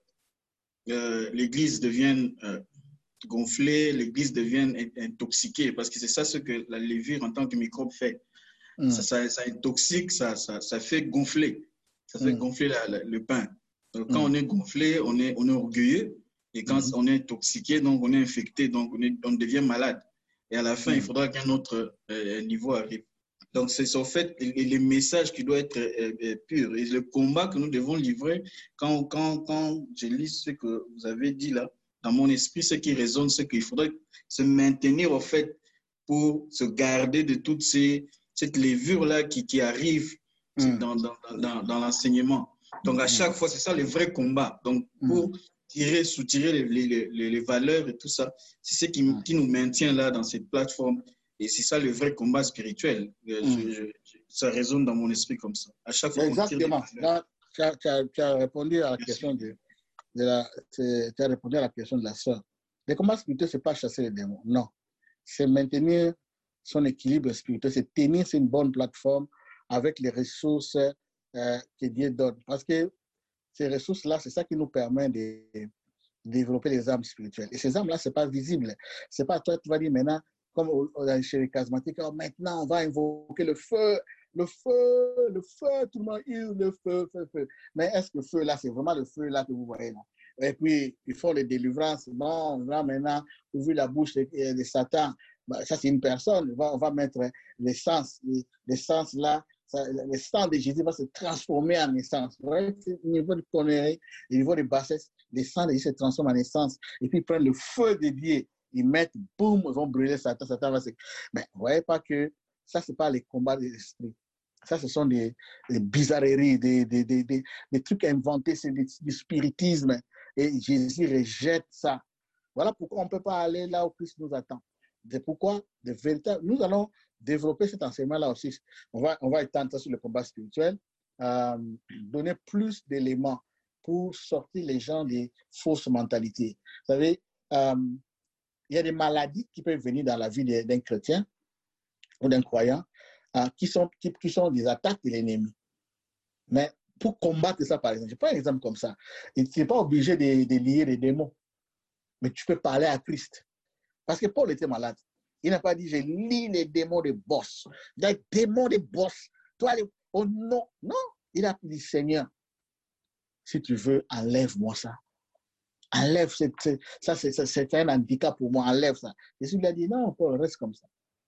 euh, l'Église devient euh, gonflée, l'Église devient intoxiquée, parce que c'est ça ce que la levure en tant que microbe fait. Mm. Ça, ça, ça intoxique, ça, ça, ça fait gonfler, ça fait mm. gonfler la, la, le pain. Donc, quand mm. on est gonflé, on est, on est orgueilleux, et quand mm. on est intoxiqué, donc on est infecté, donc on, est, on devient malade. Et à la fin, mm. il faudra qu'un autre euh, niveau arrive. Donc, c'est en fait le message qui doit être euh, pur. Et le combat que nous devons livrer, quand, quand, quand je lis ce que vous avez dit là, dans mon esprit, ce qui résonne, c'est qu'il faudrait se maintenir, en fait, pour se garder de toute ces, cette levure-là qui, qui arrive mm. dans, dans, dans, dans l'enseignement. Donc, à chaque fois, c'est ça le vrai combat. Donc, pour tirer, soutirer les, les, les, les valeurs et tout ça, c'est ce qui, qui nous maintient là dans cette plateforme. Et c'est ça le vrai combat spirituel. Mm. Je, je, je, ça résonne dans mon esprit comme ça. À chaque fois exactement. Là, tu, as, tu, as, tu as répondu à la Merci. question de, de la, tu as répondu à la question de la sœur. Le combat spirituel, c'est pas chasser les démons. Non. C'est maintenir son équilibre spirituel. C'est tenir sur une bonne plateforme avec les ressources euh, que Dieu donne. Parce que ces ressources-là, c'est ça qui nous permet de, de développer les âmes spirituelles. Et ces âmes-là, c'est pas visible. C'est pas toi, tu vas dire maintenant, comme chez les charismatiques, oh, maintenant on va invoquer le feu, le feu, le feu, tout le monde hurle le feu, feu, feu. Mais est-ce que le feu là, c'est vraiment le feu là que vous voyez là? Et puis, ils font les délivrances. Bon, là maintenant, ouvrir la bouche de, de Satan, bah, ça c'est une personne. On va, on va mettre l'essence, l'essence là, ça, le sang de Jésus va se transformer en essence. Vous voyez, au niveau de conneries, au niveau de bassesse, le sang de Jésus se transforme en essence. Et puis, ils prennent le feu de Dieu. Ils mettent, boum, ils vont brûler Satan, Satan va se... Mais vous ne voyez pas que ça, ce n'est pas les combats de l'esprit. Ça, ce sont des, des bizarreries, des, des, des, des, des trucs inventés, c'est du spiritisme. Et Jésus rejette ça. Voilà pourquoi on ne peut pas aller là où Christ nous attend. C'est pourquoi, de véritable, nous allons développer cet enseignement-là aussi. On va, on va étendre ça sur le combat spirituel, euh, donner plus d'éléments pour sortir les gens des fausses mentalités. Vous savez, euh, il y a des maladies qui peuvent venir dans la vie d'un chrétien ou d'un croyant euh, qui, sont, qui, qui sont des attaques de l'ennemi. Mais pour combattre ça, par exemple, je prends un exemple comme ça. Tu n'es pas obligé de, de lier les démons, mais tu peux parler à Christ. Parce que Paul était malade. Il n'a pas dit, je lis les démons de boss. Les démons de boss. Toi, les... oh non, non. Il a dit, Seigneur, si tu veux, enlève-moi ça. Enlève, c'est, c'est, ça c'est, c'est un handicap pour moi, enlève ça. Jésus lui a dit, non, Paul, reste comme ça.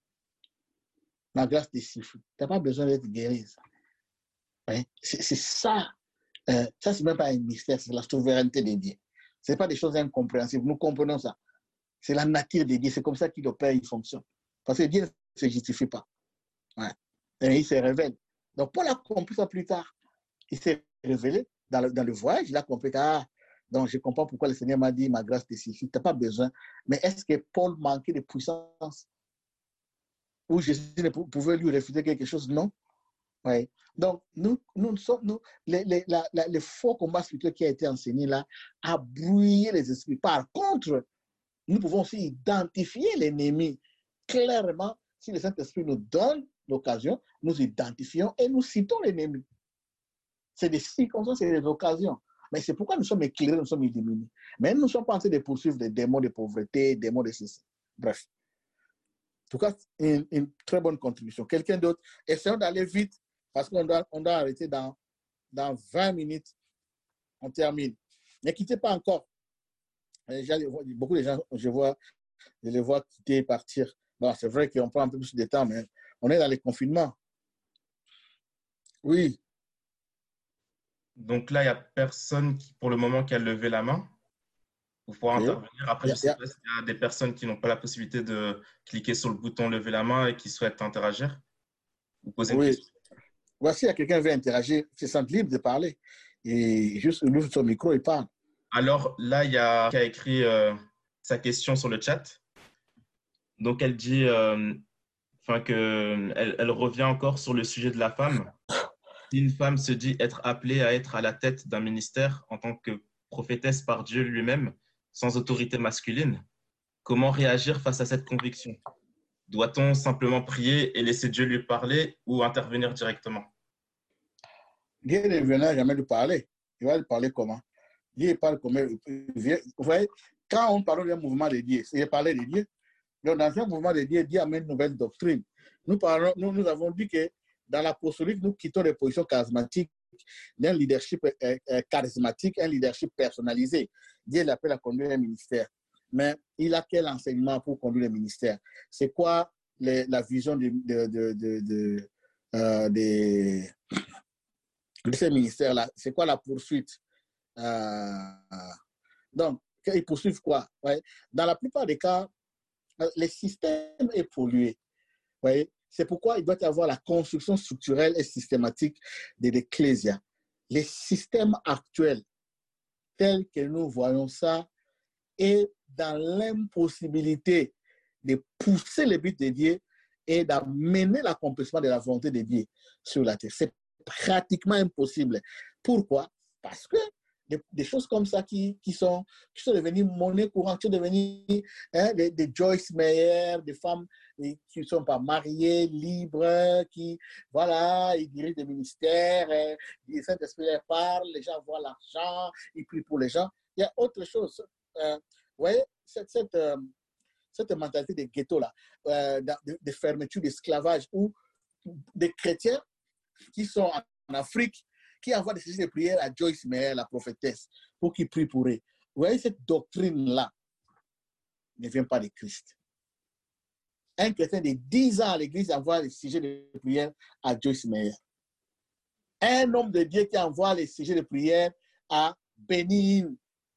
Ma grâce te suffit. Tu n'as pas besoin d'être guéri. Hein? C'est, c'est ça. Euh, ça, ce n'est même pas un mystère, c'est la souveraineté de Dieu. Ce n'est pas des choses incompréhensibles. Nous comprenons ça. C'est la nature de Dieu. C'est comme ça qu'il opère, il fonctionne. Parce que Dieu ne se justifie pas. Ouais. Et il se révèle. Donc, Paul a compris ça plus tard. Il s'est révélé dans le, dans le voyage. Il a compris que, ah, donc je comprends pourquoi le Seigneur m'a dit, ma grâce te suffit. Tu n'as pas besoin. Mais est-ce que Paul manquait de puissance? Ou Jésus ne pouvait lui refuser quelque chose? Non. Ouais. Donc, nous, nous sommes, nous, les, les, la, la, le faux combat spirituel qui a été enseigné là a brouillé les esprits. Par contre, nous pouvons aussi identifier l'ennemi clairement. Si le Saint-Esprit nous donne l'occasion, nous identifions et nous citons l'ennemi. C'est des circonstances, c'est des occasions. Mais c'est pourquoi nous sommes éclairés, nous sommes illuminés. Mais nous ne sommes pas en train de poursuivre des démons de pauvreté, des démons de ceci. Bref. En tout cas, une, une très bonne contribution. Quelqu'un d'autre? Essayons d'aller vite parce qu'on doit, on doit arrêter dans, dans vingt minutes. On termine. Ne quittez pas encore. Beaucoup de gens, je, vois, je les vois quitter, partir. Bon, c'est vrai qu'on prend un peu plus de temps, mais on est dans les confinements. Oui. Donc là, il n'y a personne qui, pour le moment qui a levé la main pour pouvoir oui. intervenir. Après, je ne sais pas s'il y a des personnes qui n'ont pas la possibilité de cliquer sur le bouton lever la main et qui souhaitent interagir ou poser oui. une question. Voici, il y a quelqu'un qui veut interagir, il se sent libre de parler. Et juste, il ouvre son micro et parle. Alors là, il y a qui a écrit euh, sa question sur le chat. Donc, elle dit euh, enfin, que elle, elle revient encore sur le sujet de la femme. Si une femme se dit être appelée à être à la tête d'un ministère en tant que prophétesse par Dieu lui-même, sans autorité masculine, comment réagir face à cette conviction? Doit-on simplement prier et laisser Dieu lui parler ou intervenir directement? Dieu ne viendra jamais lui parler. Il va lui parler comment? Dieu parle comment? Vous voyez, quand on parle d'un mouvement de Dieu, c'est parler de Dieu. Donc, dans un mouvement de Dieu, Dieu amène une nouvelle doctrine. Nous, parlons, nous, nous avons dit que dans l'apostolique, nous quittons les positions charismatiques d'un leadership euh, euh, charismatique, un leadership personnalisé. Dieu l'appelle à conduire un ministère. Mais il a quel enseignement pour conduire le ministère? C'est quoi les, la vision de, de, de, de, de, euh, de, de ces ministères-là? C'est quoi la poursuite? euh, Donc, ils poursuivent quoi? Ouais. Dans la plupart des cas, le système est pollué. C'est pourquoi il doit y avoir la construction structurelle et systématique de l'ecclésia. Les systèmes actuels, tels que nous voyons ça, est dans l'impossibilité de pousser les buts de Dieu et d'amener l'accomplissement de la volonté de Dieu sur la terre. C'est pratiquement impossible. Pourquoi? Parce que des, des choses comme ça qui, qui, sont, qui sont devenues monnaie courante, qui sont devenues hein, des, des Joyce Meyer, des femmes qui ne sont pas mariées, libres, qui, voilà, ils dirigent des ministères, hein, le Saint-Esprit leur parle, les gens voient l'argent, ils prient pour les gens. Il y a autre chose. Euh, vous voyez, cette, cette, euh, cette mentalité de ghetto-là, euh, de, de fermeture, d'esclavage, où des chrétiens qui sont en Afrique, qui envoient des sessions de prière à Joyce Meyer, la prophétesse, pour qu'ils prient pour eux. Vous voyez, cette doctrine-là ne vient pas de Christ. Un chrétien de dix ans à l'église envoie les sujets de prière à Joyce Meyer. Un homme de Dieu qui envoie les sujets de prière à Bénin.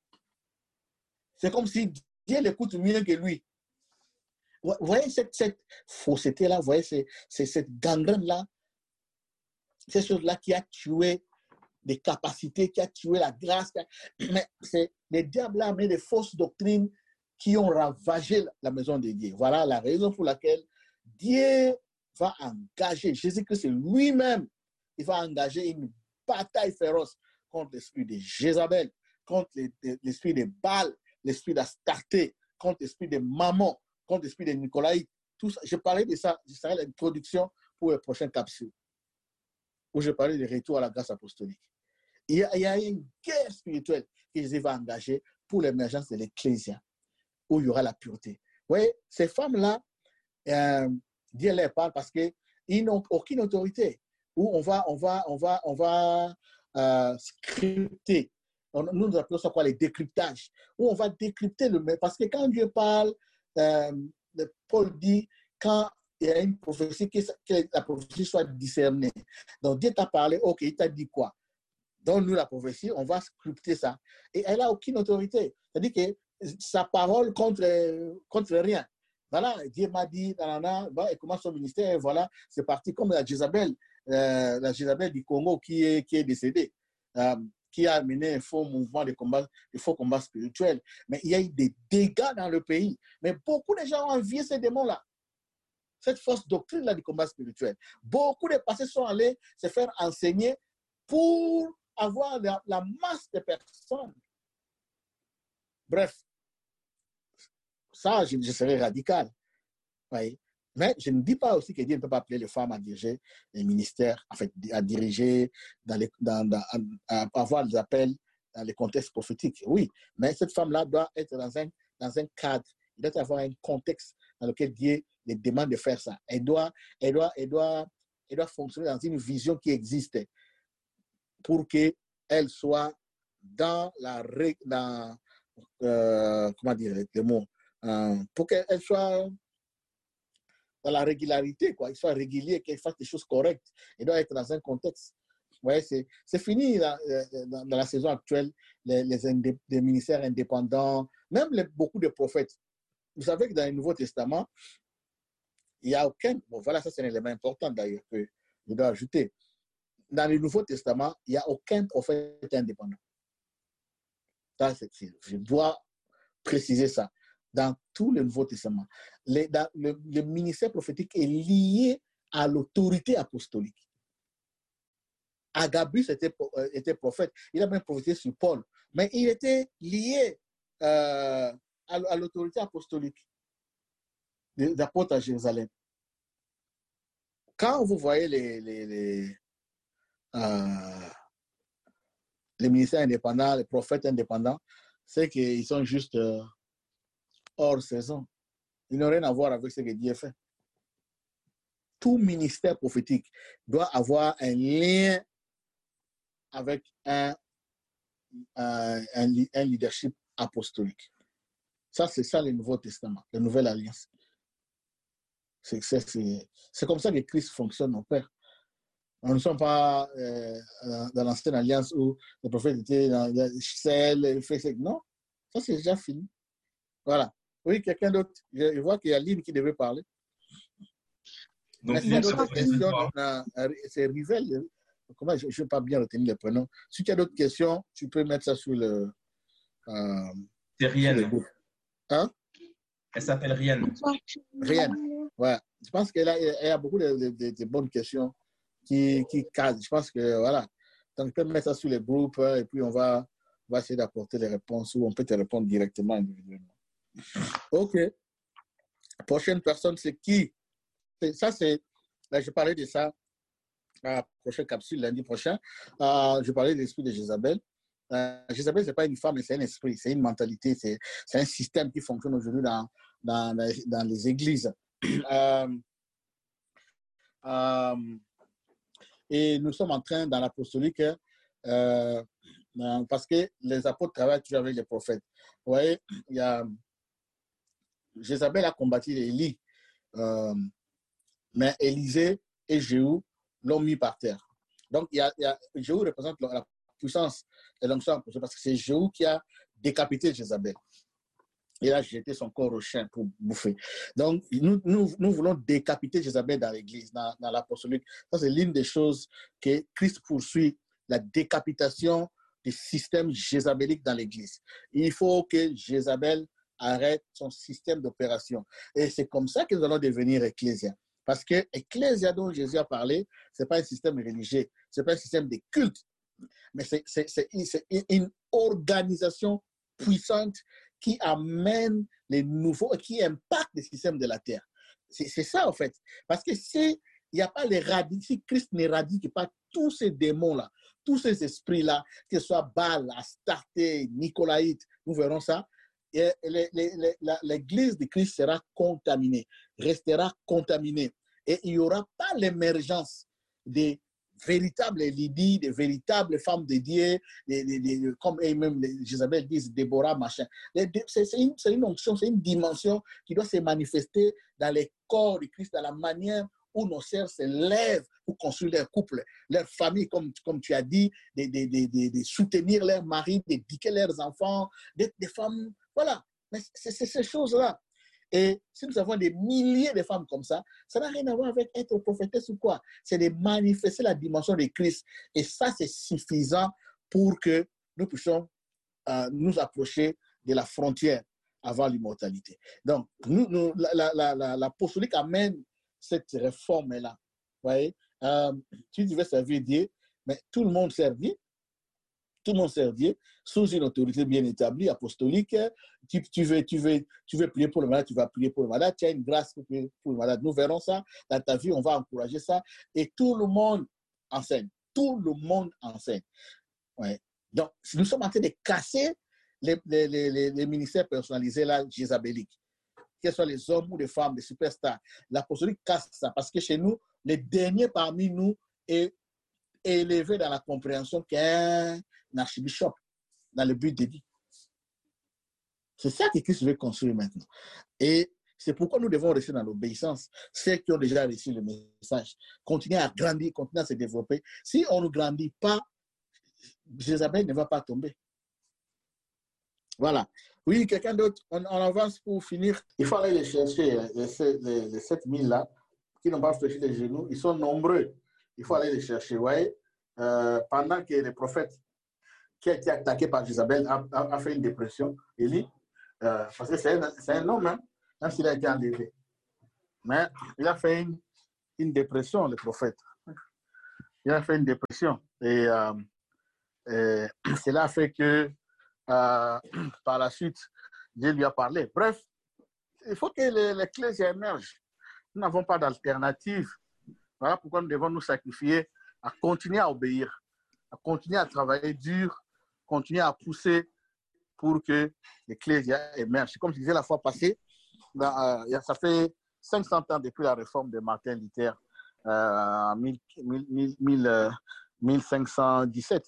C'est comme si Dieu l'écoute mieux que lui. Vous voyez cette, cette fausseté-là, vous voyez c'est, c'est cette gangrène-là, cette chose-là qui a tué des capacités, qui a tué la grâce. Mais c'est les diables là, mais des fausses doctrines qui ont ravagé la maison de Dieu. Voilà la raison pour laquelle Dieu va engager, Jésus-Christ lui-même, il va engager une bataille féroce contre l'esprit de Jézabel, contre l'esprit de Baal, l'esprit d'Astarté, contre l'esprit de Mammon, contre l'esprit de Nicolaï. Tout ça, je parlais de ça, je serai l'introduction pour les prochaines capsules, où je parlais de retour à la grâce apostolique. Il y a, il y a une guerre spirituelle que Jésus va engager pour l'émergence de l'Ecclésia, où il y aura la pureté. Vous voyez, ces femmes-là, euh, Dieu leur parle parce qu'ils n'ont aucune autorité. Où on va, on va, on va, on va euh, scripter. Nous, nous appelons ça quoi, les décryptages. Où on va décrypter le même. Parce que quand Dieu parle, euh, Paul dit, quand il y a une prophétie, que, que la prophétie soit discernée. Donc Dieu t'a parlé, ok, il t'a dit quoi? Donne-nous la prophétie, on va scripter ça. Et elle n'a aucune autorité. C'est-à-dire que sa parole contre, contre rien. Voilà, Dieu m'a dit, nanana, bah, et commence son ministère, et voilà, c'est parti comme la Jézabel, euh, la Jézabel du Congo qui est, qui est décédée, euh, qui a mené un faux mouvement de combat, de faux combats spirituels. Mais il y a eu des dégâts dans le pays. Mais beaucoup de gens ont envié ces démons-là. Cette fausse doctrine-là du combat spirituel. Beaucoup de pasteurs sont allés se faire enseigner pour avoir la, la masse de personnes. Bref, ça, je, je serais radical. Oui. Mais je ne dis pas aussi que Dieu ne peut pas appeler les femmes à diriger les ministères, en fait, à diriger, dans les, dans, dans, à avoir des appels dans les contextes prophétiques. Oui, mais cette femme-là doit être dans un, dans un cadre, il doit y avoir un contexte dans lequel Dieu les demande de faire ça. Elle doit, elle doit, elle doit, elle doit fonctionner dans une vision qui existe pour qu'elle soit dans la... Dans, euh, comment dire le mot euh, pour qu'elle soit dans la régularité, quoi. Il soit régulier, qu'il fasse des choses correctes. Il doit être dans un contexte. Ouais, c'est, c'est fini là, dans, dans la saison actuelle, les, les, indé, les ministères indépendants, même les, beaucoup de prophètes. Vous savez que dans le Nouveau Testament, il n'y a aucun... Bon, voilà, ça c'est un élément important d'ailleurs que je dois ajouter. Dans le Nouveau Testament, il n'y a aucun prophète indépendant. Ça, c'est, je dois préciser ça. dans tout le Nouveau Testament. Les, dans, le, le ministère prophétique est lié à l'autorité apostolique. Agabus était, était prophète. Il a même prophétisé sur Paul. Mais il était lié euh, à, à l'autorité apostolique des apôtres à Jérusalem. Quand vous voyez les, les, les, euh, les ministères indépendants, les prophètes indépendants, c'est qu'ils sont juste euh, hors saison. Ils n'ont rien à voir avec ce que Dieu fait. Tout ministère prophétique doit avoir un lien avec un, un, un, un leadership apostolique. Ça, c'est ça le Nouveau Testament, la Nouvelle Alliance. C'est, c'est, c'est, c'est comme ça que Christ fonctionne, mon Père. Nous ne sommes pas euh, dans l'ancienne alliance où le prophète était dans Celle, non, ça c'est déjà fini. Voilà. Oui, quelqu'un d'autre. Je vois qu'il y a Lynn qui devait parler. Donc, s'il y a d'autres questions, c'est Rivel. Comment, je ne vais pas bien retenir les prénoms. Si tu as d'autres questions, tu peux mettre ça sur le. Euh, c'est Rienne. Hein? Elle s'appelle Rienne. Rienne. Ouais. Je pense qu'elle a, elle a beaucoup de, de, de bonnes questions qui, qui cadrent. Je pense que, voilà. Donc, tu peux mettre ça sur les groupes et puis on va, on va essayer d'apporter les réponses ou on peut te répondre directement individuellement. OK. Prochaine personne, c'est qui? Ça, c'est. Là, je parlais de ça à la prochaine capsule, lundi prochain. Euh, je parlais de l'esprit de Jézabel. Euh, Jézabel, ce n'est pas une femme, mais c'est un esprit, c'est une mentalité, c'est, c'est un système qui fonctionne aujourd'hui dans, dans, dans les églises. Euh, euh, et nous sommes en train, dans l'apostolique, euh, parce que les apôtres travaillent toujours avec les prophètes. Vous voyez, il y a. Jézabel a combattu Élie, euh, mais Élisée et Jéhu l'ont mis par terre. Donc, il y a, il y a, Jéhu représente la puissance et l'onction parce que c'est Jéhu qui a décapité Jézabel. Il a jeté son corps au chien pour bouffer. Donc, nous, nous, nous voulons décapiter Jézabel dans l'église, dans, dans l'apostolique. Ça, c'est l'une des choses que Christ poursuit, la décapitation des systèmes jézabéliques dans l'église. Il faut que Jézabel arrête son système d'opération. Et c'est comme ça que nous allons devenir ecclésia. Parce que ecclésia dont Jésus a parlé, ce n'est pas un système religieux, ce n'est pas un système de culte, mais c'est, c'est, c'est, c'est une organisation puissante qui amène les nouveaux, qui impacte le système de la terre. C'est, c'est ça, en fait. Parce que s'il n'y a pas les radis, si Christ n'éradique pas tous ces démons-là, tous ces esprits-là, que ce soit Baal, Astarté, Nicolaïte, nous verrons ça, et les, les, les, l'église de Christ sera contaminée, restera contaminée. Et il n'y aura pas l'émergence des véritables Lydie, des véritables femmes de Dieu, des, des, des, comme même Jézabel dit, Déborah, machin. C'est, c'est, une, c'est une onction, c'est une dimension qui doit se manifester dans les corps de Christ, dans la manière où nos sœurs se lèvent pour construire leur couple, leur famille, comme, comme tu as dit, de, de, de, de, de soutenir leurs maris, d'éduquer leurs enfants, d'être des femmes. Voilà, mais c'est, c'est ces choses-là. Et si nous avons des milliers de femmes comme ça, ça n'a rien à voir avec être prophétesse ou quoi. C'est de manifester la dimension de Christ. Et ça, c'est suffisant pour que nous puissions euh, nous approcher de la frontière avant l'immortalité. Donc, nous, nous, la, la, la, l'apostolique amène cette réforme-là. Vous voyez, euh, tu devais servir Dieu, mais tout le monde servit. Tout le monde sert Dieu sous une autorité bien établie, apostolique. Tu, tu, veux, tu, veux, tu veux prier pour le malade, tu vas prier pour le malade. Tu as une grâce pour prier pour le malade. Nous verrons ça dans ta vie, on va encourager ça. Et tout le monde enseigne. Tout le monde enseigne. Ouais. Donc, nous sommes en train de casser les, les, les, les ministères personnalisés là, jézabéliques. Que ce soit les hommes ou les femmes, les superstars. L'apostolique casse ça parce que chez nous, les derniers parmi nous est élevé dans la compréhension qu'un archibishop dans le but de Dieu. C'est ça que Christ veut construire maintenant. Et c'est pourquoi nous devons rester dans l'obéissance. Ceux qui ont déjà reçu le message, continuer à grandir, continuer à se développer. Si on ne grandit pas, Jézabel ne va pas tomber. Voilà. Oui, quelqu'un d'autre, on, on avance pour finir. Il faut aller les chercher, les, les, les sept mille là, qui n'ont pas fléchi les genoux. Ils sont nombreux. Il faut aller les chercher. Vous voyez, euh, pendant que le prophète qui a été attaqué par Jézabel a, a, a fait une dépression, Élie, Euh, parce que c'est un, c'est un homme, hein, même s'il a été enlevé. Mais il a fait une, une dépression, le prophète. Il a fait une dépression. Et, euh, et cela a fait que, euh, par la suite, Dieu lui a parlé. Bref, il faut que l'Ecclésie émerge. Nous n'avons pas d'alternative. Voilà pourquoi nous devons nous sacrifier à continuer à obéir, à continuer à travailler dur, continuer à pousser pour que l'Ecclésie émerge. Comme je disais la fois passée, dans, euh, ça fait cinq cents ans depuis la réforme de Martin Luther en euh, mille cinq cent dix-sept.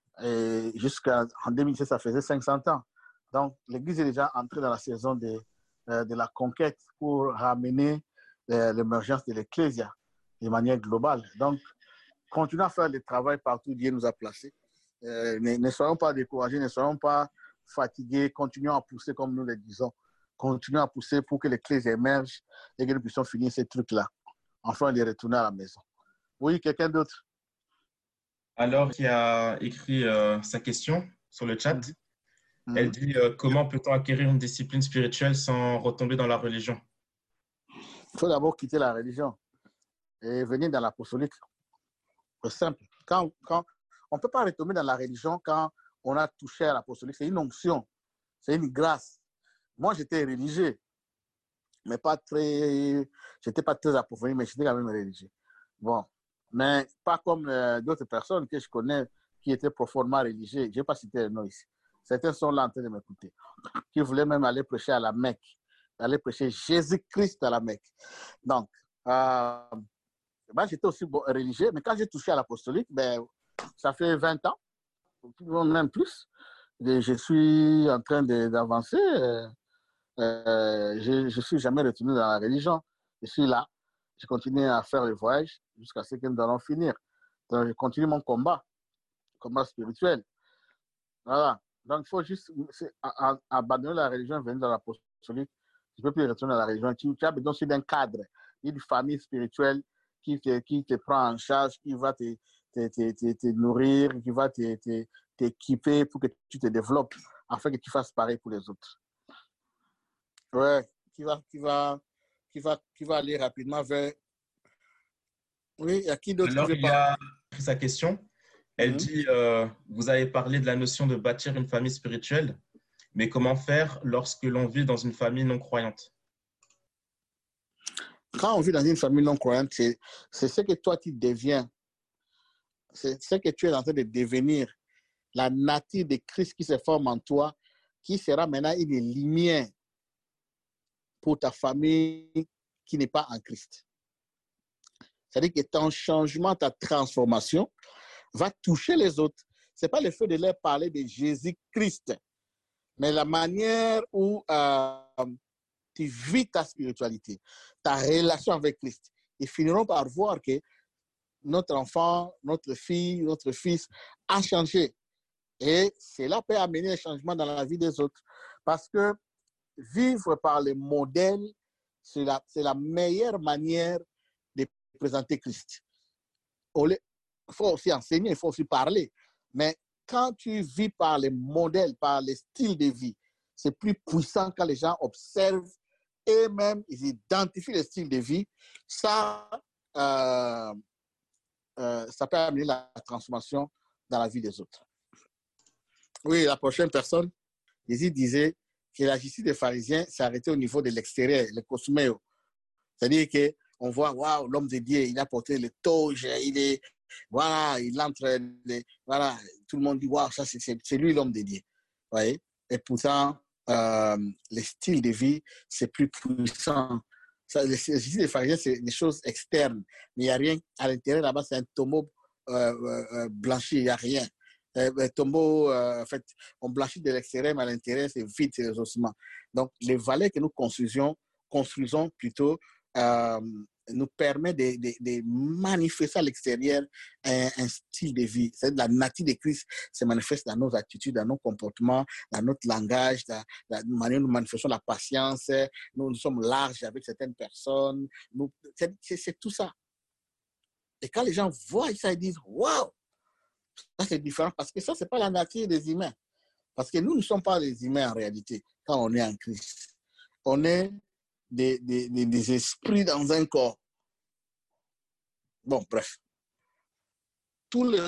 Et jusqu'en deux mille sept, ça faisait cinq cents ans. Donc, l'Église est déjà entrée dans la saison de, euh, de la conquête pour ramener euh, l'émergence de l'Ecclésia de manière globale. Donc, continuons à faire le travail partout où Dieu nous a placés. Euh, ne, ne soyons pas découragés, ne soyons pas fatigués, continuons à pousser comme nous le disons. Continuons à pousser pour que l'Église émerge et que nous puissions finir ces trucs-là, enfin de retourner à la maison. Oui, quelqu'un d'autre? Alors, qui a écrit euh, sa question sur le chat, mm-hmm. Elle dit euh, comment peut-on acquérir une discipline spirituelle sans retomber dans la religion? Il faut d'abord quitter la religion et venir dans l'apostolique. C'est simple. Quand, quand, on ne peut pas retomber dans la religion quand on a touché à l'apostolique. C'est une onction, c'est une grâce. Moi, j'étais religieux, mais pas très, j'étais pas très approfondi, mais j'étais quand même religieux. Bon, mais pas comme euh, d'autres personnes que je connais qui étaient profondément religieux. Je ne vais pas citer le nom ici. Certains sont là en train de m'écouter, qui voulaient même aller prêcher à la Mecque, aller prêcher Jésus-Christ à la Mecque. Donc, euh, ben, j'étais aussi bon, religieux, mais quand j'ai touché à l'apostolique, ben, ça fait vingt ans, même plus. Et je suis en train d'avancer. Euh, euh, je ne suis jamais retourné dans la religion. Je suis là. Je continue à faire le voyage jusqu'à ce que nous allons finir. Donc, je continue mon combat, combat spirituel. Voilà. Donc, il faut juste à, à, abandonner la religion, venir dans l'apostolique. Tu ne peux plus retourner dans la religion. Tu, tu as besoin aussi d'un cadre, d'une famille spirituelle qui te, qui te prend en charge, qui va te, te, te, te, te nourrir, qui va t'équiper pour que tu te développes, afin que tu fasses pareil pour les autres. Ouais, qui va, qui va, qui va, qui va aller rapidement vers... Oui, il y a qui d'autre qui veut il a pris sa question. Elle mm-hmm. dit, euh, vous avez parlé de la notion de bâtir une famille spirituelle, mais comment faire lorsque l'on vit dans une famille non croyante? Quand on vit dans une famille non croyante, c'est ce que toi tu deviens. C'est ce que tu es en train de devenir. La nature de Christ qui se forme en toi, qui sera maintenant une lumière pour ta famille qui n'est pas en Christ. C'est-à-dire que ton changement, ta transformation va toucher les autres. Ce n'est pas le fait de leur parler de Jésus-Christ, mais la manière où euh, tu vis ta spiritualité, ta relation avec Christ. Ils finiront par voir que notre enfant, notre fille, notre fils a changé. Et cela peut amener un changement dans la vie des autres. Parce que vivre par les modèles, c'est la, c'est la meilleure manière de présenter Christ. Il faut aussi enseigner, il faut aussi parler. Mais quand tu vis par les modèles, par les styles de vie, c'est plus puissant quand les gens observent et même ils identifient les styles de vie. Ça, euh, euh, ça peut amener la transformation dans la vie des autres. Oui, la prochaine personne, Jésus disait que la justice des pharisiens s'est arrêtée au niveau de l'extérieur, le cosméo. C'est-à-dire qu'on voit, waouh, l'homme de Dieu, il a porté le toge, il est, voilà, il entre, les, voilà, tout le monde dit, waouh, ça c'est lui l'homme de Dieu. Vous voyez? Et pourtant, euh, le style de vie, c'est plus puissant. Ça, la justice des pharisiens, c'est des choses externes. Mais il n'y a rien à l'intérieur, là-bas, c'est un tombeau euh, euh, blanchi, il n'y a rien. Euh, tombeau, euh, en fait, on blanchit de l'extérieur, mais à l'intérieur, c'est vide, c'est les ossements. Donc, les valeurs que nous construisons, construisons plutôt, euh, nous permet de, de, de manifester à l'extérieur un, un style de vie. C'est la nature de Christ se manifeste dans nos attitudes, dans nos comportements, dans notre langage, dans la manière dont nous manifestons la patience. Nous, nous sommes larges avec certaines personnes. C'est tout ça. Et quand les gens voient ça, ils disent « Waouh !» Ça, c'est différent parce que ça, ce n'est pas la nature des humains. Parce que nous ne sommes pas des humains en réalité quand on est en Christ. On est des, des, des, des esprits dans un corps. Bon, bref. Tout le